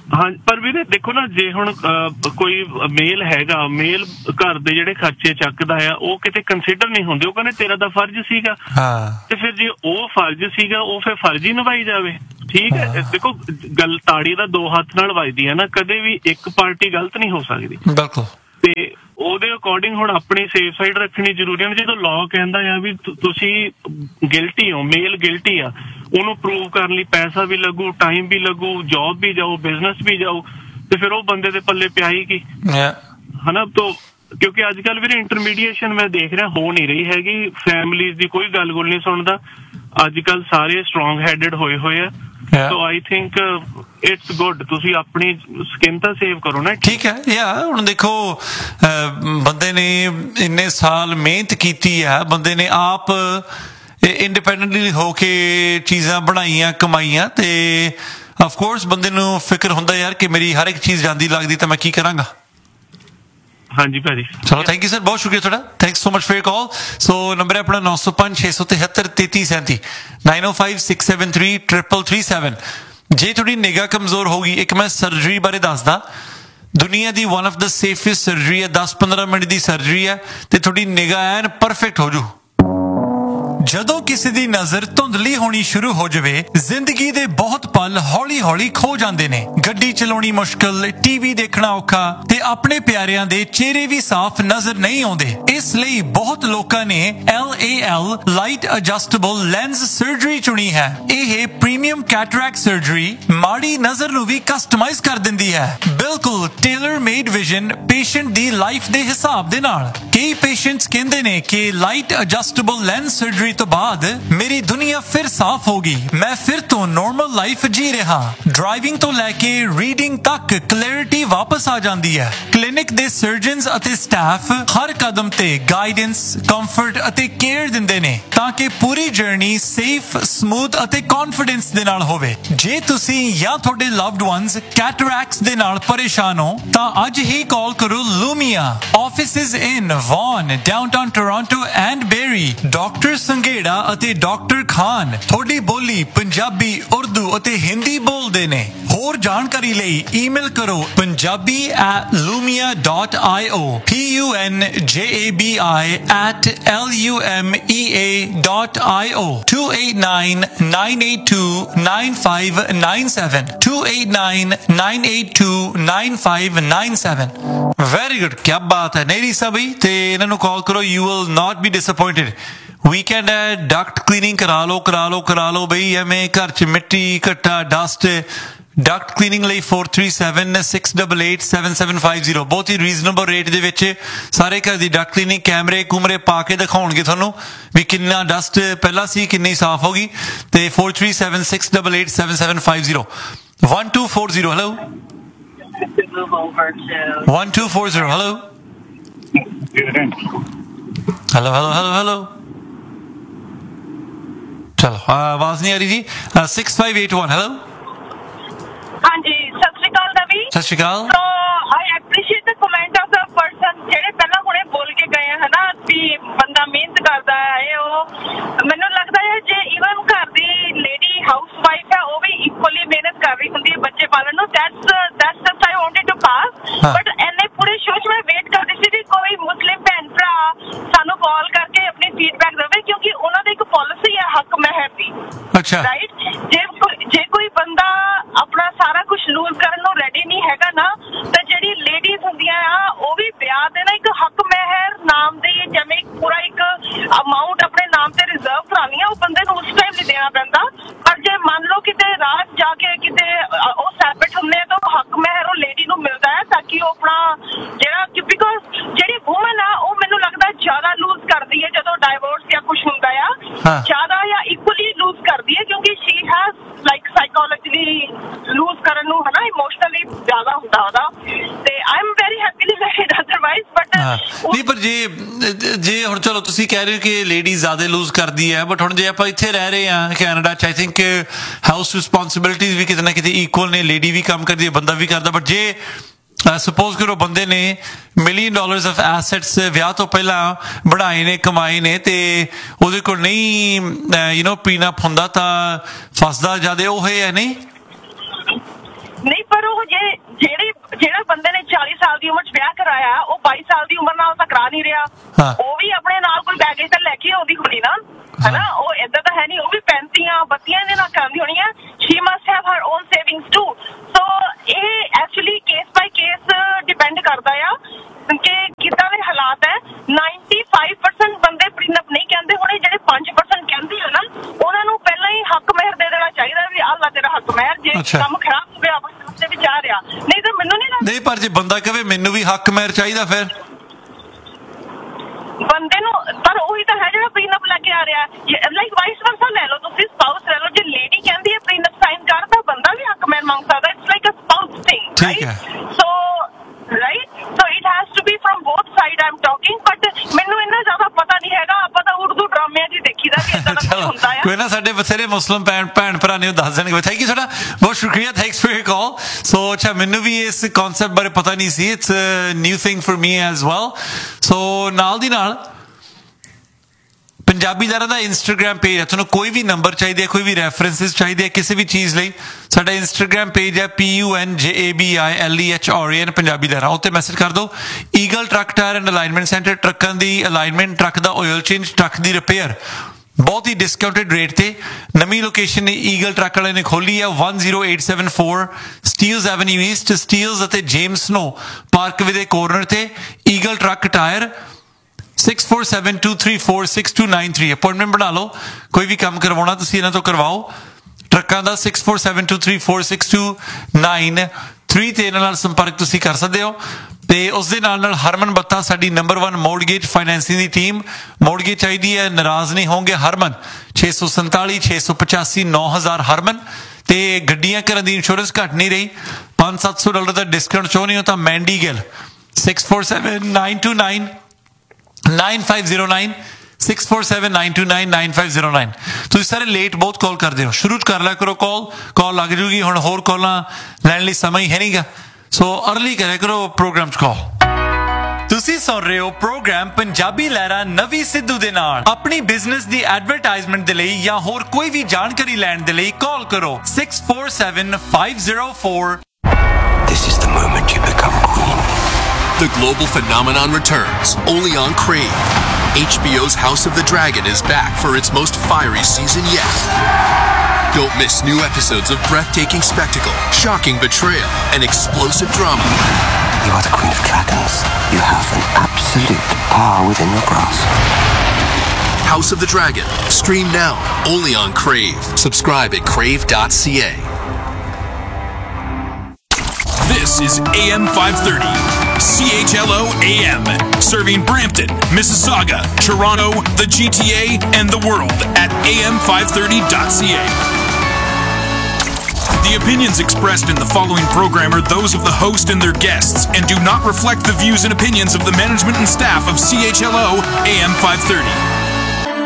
Speaker 8: ਹਾਂ ਪਰ ਵੀਰੇ ਦੇਖੋ ਨਾ, ਜੇ ਹੁਣ ਕੋਈ ਮੇਲ ਹੈਗਾ, ਮੇਲ ਘਰ ਦੇ ਜਿਹੜੇ ਖਰਚੇ ਚੱਕਦਾ ਆ, ਉਹ ਕਿਤੇ ਕੰਸੀਡਰ ਨਹੀਂ ਹੁੰਦੇ, ਉਹ ਕਹਿੰਦੇ ਤੇਰਾ ਤਾਂ ਫਰਜ਼ ਸੀਗਾ। ਤੇ ਫਿਰ ਜੇ ਉਹ ਫਰਜ਼ ਸੀਗਾ, ਉਹ ਫਿਰ ਫਰਜ਼ ਹੀ ਨਿਭਾਈ ਜਾਵੇ। ਠੀਕ ਹੈ, ਦੇਖੋ ਗੱਲ ਤਾੜੀ ਦਾ ਦੋ ਹੱਥ ਨਾਲ ਵੱਜਦੀ ਹੈ ਨਾ, ਕਦੇ ਵੀ ਇੱਕ ਪਾਰਟੀ ਗਲਤ ਨਹੀਂ ਹੋ ਸਕਦੀ।
Speaker 1: ਬਿਲਕੁਲ।
Speaker 8: ਤੇ ਉਹਦੇ ਅਕੋਰਡਿੰਗ ਹੁਣ ਆਪਣੀ ਸੇਫ ਸਾਈਡ ਰੱਖਣੀ ਜ਼ਰੂਰੀ ਹੈ। ਜਦੋਂ ਲਾਅ ਕਹਿੰਦਾ ਆ ਵੀ ਤੁਸੀਂ ਗਿਲਟੀ ਹੋ, ਮੇਲ ਗਿਲਟੀ ਆ, ਉਹਨੂੰ ਪ੍ਰੂਵ ਕਰਨ ਲਈ ਪੈਸਾ ਵੀ ਲੱਗੂ, ਟਾਈਮ ਵੀ ਲੱਗੂ, ਜੌਬ ਵੀ ਜਾਓ, ਬਿਜ਼ਨਸ ਵੀ ਜਾਓ, ਤੇ ਫਿਰ ਉਹ ਬੰਦੇ ਦੇ ਪੱਲੇ ਪਿਆ ਹੀ ਕੀ ਹਨਾ। ਤੋ ਕਿਉਂਕਿ ਅੱਜ ਕੱਲ ਵੀਰੇ ਇੰਟਰਮੀਡੀਏਸ਼ਨ ਮੈਂ ਦੇਖ ਰਿਹਾ ਹੋ ਨਹੀਂ ਰਹੀ ਹੈਗੀ, ਫੈਮਿਲੀਜ਼ ਦੀ ਕੋਈ ਗੱਲ ਗੁੱਲ ਨਹੀਂ ਸੁਣਦਾ। ਅੱਜ ਕੱਲ ਸਾਰੇ ਸਟਰੋਂਗ ਹੈਡਡ ਹੋਏ ਹੋਏ ਆ। ਸੋ ਆਈ ਥਿੰਕ ਇਟਸ ਗੁੱਡ, ਤੁਸੀਂ ਆਪਣੀ ਸਕਿਨ ਤਾਂ ਸੇਵ ਕਰੋ ਨਾ।
Speaker 1: ਠੀਕ ਹੈ ਯਾ ਹੁਣ ਦੇਖੋ ਬੰਦੇ ਨੇ ਇੰਨੇ ਸਾਲ ਮਿਹਨਤ ਕੀਤੀ ਹੈ, ਬੰਦੇ ਨੇ ਆਪ ਇੰਡੀਪੈਂਡੈਂਟਲੀ ਹੋ ਕੇ ਚੀਜ਼ਾਂ ਬਣਾਈਆਂ, ਕਮਾਈਆਂ, ਤੇ ਆਫ ਕੋਰਸ ਬੰਦੇ ਨੂੰ ਫਿਕਰ ਹੁੰਦਾ ਯਾਰ ਕਿ ਮੇਰੀ ਹਰ ਇੱਕ ਚੀਜ਼ ਜਾਂਦੀ ਲੱਗਦੀ ਤਾਂ ਮੈਂ ਕੀ ਕਰਾਂਗਾ।
Speaker 8: ਹਾਂਜੀ ਭਾਜੀ
Speaker 1: ਚਲੋ ਥੈਂਕ ਯੂ ਸਰ, ਬਹੁਤ ਸ਼ੁਕਰੀਆ ਤੁਹਾਡਾ, thanks so much for your call. So number ਹੈ ਆਪਣਾ ਨੌ ਸੌ ਪੰਜ ਛੇ ਸੌ ਤਿਹੱਤਰ ਤੇਤੀ ਸੈਂਤੀ ਨਾਈਨ ਓ five six seven three triple three seven. ਜੇ ਤੁਹਾਡੀ ਨਿਗਾਹ ਕਮਜ਼ੋਰ ਹੋ ਗਈ, ਇੱਕ ਮੈਂ ਸਰਜਰੀ ਬਾਰੇ ਦੱਸਦਾ। ਦੁਨੀਆ ਦੀ one of the safest surgery ਹੈ, ਦਸ ਪੰਦਰਾਂ ਮਿੰਟ ਦੀ ਸਰਜਰੀ ਹੈ, ਤੇ ਤੁਹਾਡੀ ਨਿਗਾਹ ਐਨ ਪਰਫੈਕਟ ਹੋ ਜੂ। ਜਦੋਂ ਕਿਸੇ ਦੀ ਨਜ਼ਰ ਧੁੰਦਲੀ ਹੋਣੀ ਸ਼ੁਰੂ ਹੋ ਜਾਵੇ, ਜ਼ਿੰਦਗੀ ਦੇ ਬਹੁਤ ਪਲ ਹੌਲੀ ਹੌਲੀ ਖੋ ਜਾਂਦੇ ਨੇ। ਗੱਡੀ ਚਲਾਉਣੀ ਮੁਸ਼ਕਲ, ਟੀਵੀ ਦੇਖਣਾ ਔਖਾ, ਤੇ ਆਪਣੇ ਪਿਆਰਿਆਂ ਦੇ ਚਿਹਰੇ ਵੀ ਸਾਫ਼ ਨਜ਼ਰ ਨਹੀਂ ਆਉਂਦੇ। ਇਸ ਲਈ ਬਹੁਤ ਲੋਕਾਂ ਨੇ L A L light adjustable lens surgery ਚੁਣੀ ਹੈ। ਇਹ ਪ੍ਰੀਮੀਅਮ ਕੈਟਰੈਕਟ ਸਰਜਰੀ ਮਾੜੀ ਨਜ਼ਰ ਨੂੰ ਵੀ ਕਸਟਮਾਈਜ਼ ਕਰ ਦਿੰਦੀ ਹੈ, ਬਿਲਕੁਲ ਟੇਲਰ ਮੇਡ ਵਿਜ਼ਨ ਪੇਸ਼ੈਂਟ ਦੀ ਲਾਈਫ ਦੇ ਹਿਸਾਬ ਦੇ ਨਾਲ। ਕਈ ਪੇਸ਼ੈਂਟਸ ਕਹਿੰਦੇ ਨੇ ਕਿ ਲਾਈਟ ਐਡਜਸਟੇਬਲ ਲੈਂਸ ਸਰਜਰੀ ਤੋਂ ਬਾਅਦ ਮੇਰੀ ਦੁਨੀਆ ਫਿਰ ਸਾਫ਼ ਹੋ ਗਈ, ਮੈਂ ਫਿਰ ਤੋਂ ਨਾਰਮਲ ਲਾਈਫ ਜੀ ਰਿਹਾ। ਡਰਾਈਵਿੰਗ ਤੋਂ ਲੈ ਕੇ ਰੀਡਿੰਗ ਤੱਕ ਕਲੈਰਿਟੀ ਵਾਪਸ ਆ ਜਾਂਦੀ ਹੈ। ਕਲੀਨਿਕ ਦੇ ਸਰਜਨਸ ਅਤੇ ਸਟਾਫ ਹਰ ਕਦਮ ਤੇ ਗਾਈਡੈਂਸ, ਕੰਫਰਟ ਅਤੇ ਕੇਅਰ ਦਿੰਦੇ ਨੇ ਤਾਂ ਕਿ ਪੂਰੀ ਜਰਨੀ ਸੇਫ, ਸਮੂਥ ਅਤੇ ਕੌਨਫੀਡੈਂਸ ਦੇ ਨਾਲ ਹੋਵੇ। ਜੇ ਤੁਸੀਂ ਜਾਂ ਤੁਹਾਡੇ ਲਵਡ ਵਨਸ ਕੈਟਰੈਕਟਸ ਦੇ ਨਾਲ ਪਰੇਸ਼ਾਨ ਹੋ ਤਾਂ ਅੱਜ ਹੀ ਕਾਲ ਕਰੋ ਲੂਮੀਆ। Offices in won, downtown Toronto and berry. Doctor Sanghera ਅਤੇ ਡਾਕਟਰ ਖਾਨ ਤੁਹਾਡੀ ਬੋਲੀ ਪੰਜਾਬੀ, ਉਰਦੂ ਅਤੇ ਹਿੰਦੀ ਬੋਲਦੇ ਨੇ। ਹੋਰ ਜਾਣਕਾਰੀ ਲਈ ਈਮੇਲ ਕਰੋ Punjabi at ਲੂਮੀਆ dot I O, P U N ਜੇ A B I at L U M E A dot I O, to eight nine nine eight two nine five nine seven, to eight nine nine eight two nine five nine seven. Very good, ਕਿਆ ਬਾਤ ਹੈ ਨੇਰੀ ਸਭੀ, ਤੇ ਇਹਨਾਂ ਨੂੰ ਕਾਲ ਕਰੋ, you will not be ਡਿਸਅਪॉइंटेड। Weekend ਹੈ, Duckett cleaning ਕਰਾ ਲਓ ਕਰਾ ਲਓ ਕਰਾ ਲਓ ਬਈ, ਐਵੇਂ ਘਰ 'ਚ ਮਿੱਟੀ ਘੱਟਾ ਡਸਟ। ਡਕਟ ਕਲੀਨਿੰਗ ਲਈ four three seven six eight eight seven seven five zero, ਬਹੁਤ ਹੀ ਰੀਜ਼ਨੇਬਲ ਰੇਟ ਦੇ ਵਿੱਚ ਸਾਰੇ ਘਰ ਦੀ ਡਕਟ ਕਲੀਨਿੰਗ, ਕੈਮਰੇ ਕੁਮਰੇ ਪਾ ਕੇ ਦਿਖਾਉਣਗੇ ਤੁਹਾਨੂੰ ਵੀ ਕਿੰਨਾ ਡਸਟ ਪਹਿਲਾਂ ਸੀ, ਕਿੰਨੀ ਸਾਫ਼ ਹੋ ਗਈ। ਤੇ four three seven six eight eight seven seven five zero, one two four zero. Hello one two four zero. Hello hello hello hello hello ਚਲੋ ਆਵਾਜ਼ ਨਹੀਂ ਆ ਰਹੀ ਜੀ। Six five eight one. Hello
Speaker 9: ਹਾਂਜੀ, ਸਤਿ ਸ਼੍ਰੀ ਅਕਾਲ ਨਵੀ।
Speaker 1: ਸਤਿ ਸ਼੍ਰੀ ਅਕਾਲ।
Speaker 9: ਸੋ I appreciate the comment of the person ਜਿਹੜੇ ਪਹਿਲਾਂ ਹੁਣੇ ਬੋਲ ਕੇ ਗਏ ਹੈ ਨਾ ਵੀ ਬੰਦਾ ਮਿਹਨਤ ਕਰਦਾ ਹੈ। ਇਹ ਉਹ ਮੈਨੂੰ ਲੱਗਦਾ ਹੈ ਜੇ ਈਵਨ ਘਰ ਦੀ ਲੇਡੀ ਹਾਊਸ ਵਾਈਫ ਹੈ ਉਹ ਵੀ ਇਕੁਅਲੀ ਮਿਹਨਤ ਕਰ ਰਹੀ ਹੁੰਦੀ ਹੈ ਬੱਚੇ ਪਾਲਣ ਨੂੰ। That's that's just I wanted two pass. But ਐਨੇ ਪੂਰੇ ਸ਼ੋਅ 'ਚ ਮੈਂ ਵੇਟ ਕਰਦੀ ਸੀ ਵੀ ਕੋਈ ਮੁਸਲਿਮ ਭੈਣ ਭਰਾ ਸਾਨੂੰ ਕਾਲ ਕਰਕੇ ਆਪਣੀ ਫੀਡਬੈਕ ਦੇਵੇ, ਕਿਉਂਕਿ ਉਹਨਾਂ ਦੀ ਇੱਕ ਪਾਲਿਸੀ ਹੈ ਹੱਕ ਮਹਿਰ ਦੀ।
Speaker 1: ਅੱਛਾ
Speaker 9: ਰਾਈਟ, ਜੇ ਜੇ ਕੋਈ ਬੰਦਾ ਆਪਣਾ ਸਾਰਾ ਕੁਝ ਲੂਜ਼ ਕਰਨ ਨੂੰ ਰੈਡੀ ਨਹੀਂ ਹੈਗਾ ਨਾ, ਤਾਂ ਜਿਹੜੀ ਲੇਡੀਜ਼ ਹੁੰਦੀਆਂ ਆ ਉਹ ਵੀ ਵਿਆਹ ਦੇ ਨਾ ਇੱਕ ਹੱਕ ਮਹਿਰ ਨਾਮ ਦੀ ਜਿਵੇਂ ਪੂਰਾ ਇੱਕ ਅਮਾਊਂਟ ਆਪਣੇ ਨਾਮ ਤੇ ਰਿਜ਼ਰਵ ਕਰਾਉਣੀ ਆ, ਉਹ ਬੰਦੇ ਨੂੰ ਉਸ ਟਾਈਮ ਨਹੀਂ ਦੇਣਾ ਪੈਂਦਾ। ਪਰ ਜੇ ਮੰਨ ਲਓ ਕਿਤੇ ਰਾਤ ਜਾ ਕੇ ਕਿਤੇ ਉਹ ਸੈਪਰੇਟ ਹੁੰਦੇ ਆ ਤਾਂ ਉਹ ਹੱਕ ਮਹਿਰ ਉਹ ਲੇਡੀ ਨੂੰ ਮਿਲਦਾ ਹੈ ਤਾਂ ਕਿ ਉਹ ਆਪਣਾ ਜਿਹੜਾ, ਬਿਕੋਜ਼ ਜਿਹੜੀ ਵੂਮਨ ਆ ਉਹ ਮੈਨੂੰ ਲੱਗਦਾ ਜ਼ਿਆਦਾ ਲੂਜ਼ ਕਰਦੀ ਹੈ ਜਦੋਂ ਡਾਈਵੋਰਸ ਜਾਂ ਕੁਝ ਹੁੰਦਾ ਆ, ਜ਼ਿਆਦਾ ਜਾਂ ਇਕੁਅਲੀ ਲੂਜ਼ ਕਰਦੀ ਹੈ ਕਿਉਂਕਿ ਸ਼ੀ ਹੈਜ਼ ਲਾਈਕ ਸਾਈਕੋਲੋਜੀਲੀ ਲੂਜ਼ ਕਰਨ ਨੂੰ ਹਨਾ ਇਮੋਸ਼ਨਲੀ ਜ਼ਿਆਦਾ ਹੁੰਦਾ ਉਹਦਾ। ਤੇ I am very happily married otherwise. But
Speaker 1: ਨਹੀਂ, ਪਰ ਜੇ ਜੇ ਹੁਣ ਚਲੋ ਤੁਸੀਂ ਕਹਿ ਰਹੇ ਹੋ ਕਿ ਲੇਡੀ ਜ਼ਿਆਦਾ ਲੂਜ਼ ਕਰਦੀ ਹੈ, ਬਟ ਹੁਣ ਜੇ ਆਪਾਂ ਇੱਥੇ ਰਹਿ ਰਹੇ ਹਾਂ ਕੈਨੇਡਾ 'ਚ, ਆਈ ਥਿੰਕ ਹਾਊਸ ਰਿਸਪੋਂਸਿਬਿਲਿਟੀਜ਼ ਵੀ ਕਿਤੇ ਨਾ ਕਿਤੇ ਇਕੁਅਲ ਨੇ, ਲੇਡੀ ਵੀ ਕੰਮ ਕਰਦੀ ਹੈ, ਬੰਦਾ ਵੀ ਕਰਦਾ। ਬਟ ਜੇ ਸਪੋਜ਼ ਕਰੋ ਬੰਦੇ ਨੇ ਮਿਲੀਅਨ ਡਾਲਰਸ ਆਫ ਐਸੈਟਸ ਵਿਆਹ ਤੋਂ ਪਹਿਲਾਂ ਬਣਾਏ ਨੇ, ਕਮਾਏ ਨੇ, ਤੇ ਉਹਦੇ ਕੋਲ ਨਹੀਂ ਯੂ ਨੋ ਪ੍ਰੀਨਪ ਹੁੰਦਾ ਤਾਂ ਫਸਦਾ ਜ਼ਿਆਦਾ ਉਹ ਹੈ ਨਹੀਂ
Speaker 9: ਨਹੀਂ। ਪਰ ਉਹ ਜੇ ਜਿਹੜਾ ਬੰਦੇ ਨੇ ਚਾਲੀ ਸਾਲ ਦੀ ਉਮਰ ਚ ਵਿਆਹ ਕਰਾਇਆ ਉਹ ਬਾਈ ਸਾਲ ਦੀ ਉਮਰ ਨਾਲ ਤਾਂ ਕਰਾ ਨਹੀਂ ਰਿਹਾ, ਉਹ ਵੀ ਆਪਣੇ ਨਾਲ ਕੋਈ ਬੈਗੇਜ ਤਾਂ ਲੈ ਕੇ ਆਉਂਦੀ ਹੋਣੀ ਨਾ, ਹਨਾ। ਉਹ ਏਦਾਂ ਤਾਂ ਹੈ ਨਹੀਂ, ਉਹ ਵੀ ਪੈਂਤੀਆਂ ਬੱਤੀਆਂ ਦੇ ਨਾਲ ਕਰਾਉਂਦੀ ਹੋਣੀ ਹੈ। Shri must have Har on savings to. ਸੋ ਇਹ ਐਕਚੁਅਲੀ ਕੇਸ ਬਾਈ ਕੇਸ ਡਿਪੈਂਡ ਕਰਦਾ ਆ ਕਿ ਕਿੱਦਾਂ ਦੇ ਹਾਲਾਤ ਹੈ। ਨਾਈਨਟੀ ਫਾਈਵ ਪਰਸੈਂਟ ਬੰਦੇ ਪ੍ਰੀਨਪ ਨਹੀਂ ਕਹਿੰਦੇ ਹੋਣੇ, ਜਿਹੜੇ ਪੰਜ ਪਰਸੈਂਟ ਕਹਿੰਦੇ ਆ ਨਾ ਉਹਨਾਂ ਨੂੰ ਪਹਿਲਾਂ ਹੀ ਹੱਕ ਮਹਿਰ ਦੇ ਦੇਣਾ ਚਾਹੀਦਾ ਵੀ ਆਹ ਲਾ ਤੇਰਾ ਹੱਕ ਮਹਿਰ, ਜੇ ਕੰਮ ਖਰਾਬ ਹੋ ਗਿਆ ਆਪਸ ਦੇ ਵਿੱਚ ਆ ਰਿਹਾ, ਨਹੀਂ ਤਾਂ ਮੈਨੂੰ ਨਹੀਂ ਲੱਗਦਾ।
Speaker 1: ਨਹੀਂ, ਪਰ ਜੇ ਬੰਦਾ ਕਹੇ ਮੈਨੂੰ ਵੀ ਹੱਕ ਮਹਿਰ ਚਾਹੀਦਾ ਫਿਰ
Speaker 9: ਬੰਦੇ ਨੂੰ, ਪਰ ਉਹੀ ਤਾਂ ਹੈ ਜਿਹੜਾ ਪ੍ਰੀਨਪ ਲੈ ਕੇ ਆ ਰਿਹਾ। ਲਾਈਕ ਵਾਈਸ ਵਰਸਾ ਲੈ ਲਓ, ਤੁਸੀਂ ਸਪਾਊਸ ਲੈ ਲਓ। ਜੇ ਲੇਡੀ ਕਹਿੰਦੀ ਹੈ ਪ੍ਰੀਨਪ ਸਾਈਨ ਕਰ ਤਾਂ ਬੰਦਾ ਵੀ ਹੱਕ ਮਹਿਰ ਮੰਗ ਸਕਦਾ। It's like a spouse thing, right? So right, so it has to be firm both side I am talking. But ਮੈਨੂੰ ਇੰਨਾ ਜ਼ਿਆਦਾ ਪਤਾ ਨਹੀਂ ਹੈਗਾ, ਆਪਾਂ ਤਾਂ ਉਰਦੂ ਡਰਾਮਿਆਂ 'ਚ ਦੇਖੀਦਾ ਕਿ ਇਦਾਂ ਦਾ ਕੁਝ ਹੁੰਦਾ ਹੈ।
Speaker 1: ਕੋਈ ਨਾ, ਸਾਡੇ ਬਥੇਰੇ ਮੁਸਲਿਮ ਭੈਣ ਭੈਣ ਭਰਾ ਨੇ ਉਹ ਦੱਸ ਦੇਣਗੇ। ਥੈਂਕ ਯੂ ਤੁਹਾਡਾ ਬਹੁਤ ਸ਼ੁਕਰੀਆ, ਥੈਂਕਸ ਫॉर योर ਕਾਲ। ਸੋ ਅੱਛਾ, ਮੈਨੂੰ ਵੀ ਇਸ ਕਨਸੈਪਟ ਬਾਰੇ ਪਤਾ ਨਹੀਂ ਸੀ। It's new thing for me as well. ਸੋ ਨਾਲ ਦੀ ਨਾਲ ਪੰਜਾਬੀ ਲਹਿਰਾਂ ਦਾ ਇੰਸਟਾਗ੍ਰਾਮ ਪੇਜ ਹੈ। ਤੁਹਾਨੂੰ ਕੋਈ ਵੀ ਨੰਬਰ ਚਾਹੀਦੇ ਹੈ, ਕੋਈ ਵੀ ਰੈਫਰੈਂਸਿਸ ਚਾਹੀਦੇ ਹੈ ਕਿਸੇ ਵੀ ਚੀਜ਼ ਲਈ, ਸਾਡਾ ਇੰਸਟਾਗ੍ਰਾਮ ਪੇਜ ਹੈ ਪੀ ਯੂ ਐਨ ਜੇ A B I L E H R A ਐਨ ਪੰਜਾਬੀ ਲਹਿਰਾਂ। ਉੱਤੇ ਮੈਸੇਜ ਕਰ ਦਿਓ। Eagle truck tyre and alignment centre, ਟਰੱਕਾਂ ਦੀ ਅਲਾਈਨਮੈਂਟ, ਟਰੱਕ ਦਾ ਆਇਲ ਚੇਂਜ, ਟਰੱਕ ਦੀ ਰਿਪੇਅਰ ਬਹੁਤ ਹੀ ਡਿਸਕਾਊਂਟਡ ਰੇਟ ਤੇ। ਨਵੀਂ ਲੋਕੇਸ਼ਨ ਈਗਲ ਟਰੱਕ ਵਾਲੇ ਨੇ ਖੋਲੀ ਹੈ one zero eight seven four Steeles avenue East, Steeles ਅਤੇ ਜੇਮਸ ਨੋ ਪਾਰਕਵੇ ਦੇ ਕੋਰਨਰ ਤੇ। Eagle truck tyre six four seven two three four six two nine three। Appointment ਬਣਾ ਲਓ, ਕੋਈ ਵੀ ਕੰਮ ਕਰਵਾਉਣਾ ਤੁਸੀਂ ਇਹਨਾਂ ਤੋਂ ਕਰਵਾਓ। ਟਰੱਕਾਂ ਦਾ six four seven two three four six two nine three ਤੇ ਇਹਨਾਂ ਨਾਲ ਸੰਪਰਕ ਤੁਸੀਂ ਕਰ ਸਕਦੇ ਹੋ। ਤੇ ਉਸ ਦੇ ਨਾਲ ਨਾਲ ਹਰਮਨ ਬੱਤਾ, ਸਾਡੀ ਨੰਬਰ ਵਨ ਮੋਰਗੇਜ ਫਾਈਨੈਂਸਿੰਗ ਦੀ ਟੀਮ। ਮੋਰਗੇਜ ਚਾਹੀਦੀ ਹੈ, ਨਾਰਾਜ਼ ਨਹੀਂ ਹੋਣਗੇ। ਹਰਮਨ ਛੇ ਸੌ ਸੰਤਾਲੀ ਛੇ ਸੌ ਪਚਾਸੀ ਨੌ ਹਜ਼ਾਰ ਹਰਮਨ। ਤੇ ਗੱਡੀਆਂ ਘਰਾਂ ਦੀ ਇੰਸ਼ੋਰੈਂਸ ਘੱਟ ਨਹੀਂ ਰਹੀ, ਪੰਜ ਸੱਤ ਸੌ ਡਾਲਰ ਦਾ ਡਿਸਕਾਊਂਟ ਚਾਹੁੰਦੇ ਹੋ ਤਾਂ Mandy Gill six four seven nine two nine nine five zero nine six four seven nine two nine nine five zero nine। ਤੁਸੀਂ ਸਾਰੇ ਲੇਟ ਬਹੁਤ ਕਾਲ ਕਰਦੇ ਹੋ, ਸ਼ੁਰੂ ਕਰ ਲਿਆ ਕਰੋ ਕਾਲ, ਕਾਲ ਲੱਗ ਜੂਗੀ। ਹੁਣ ਹੋਰ ਕਾਲਾਂ ਲੈਣ ਲਈ ਸਮਾਂ ਹੀ ਹੈ ਨਹੀਂਗਾ, ਸੋ ਅਰਲੀ ਕਰਿਆ ਕਰੋ ਪ੍ਰੋਗਰਾਮ 'ਚ ਕਾਲ। ਤੁਸੀਂ ਸੁਣ ਰਹੇ ਹੋ ਪ੍ਰੋਗਰਾਮ ਪੰਜਾਬੀ ਲਹਿਰਾਂ ਨਵੀਂ ਸਿੱਧੂ ਦੇ ਨਾਲ। ਆਪਣੀ ਬਿਜ਼ਨਸ ਦੀ ਐਡਵਰਟਾਈਜ਼ਮੈਂਟ ਦੇ ਲਈ ਜਾਂ ਹੋਰ ਕੋਈ ਵੀ ਜਾਣਕਾਰੀ ਲੈਣ ਦੇ ਲਈ ਕਾਲ ਕਰੋ six four seven five zero four।
Speaker 10: This is the moment you become queen. The global phenomenon returns, only on Crave. H B O's House of the Dragon is back for its most fiery season yet. Don't miss new episodes of breathtaking spectacle, shocking betrayal, and explosive drama.
Speaker 11: You are the Queen of Dragons. You have an absolute power within your grasp.
Speaker 10: House of the Dragon. Stream now, only on Crave. Subscribe at crave dot c a.
Speaker 12: This is A M five thirty. C H L O A M, serving Brampton, Mississauga, Toronto, the G T A, and the world at A M five thirty dot c a. The opinions expressed in the following program are those of the host and their guests and do not reflect the views and opinions of the management and staff of C H L O A M five thirty.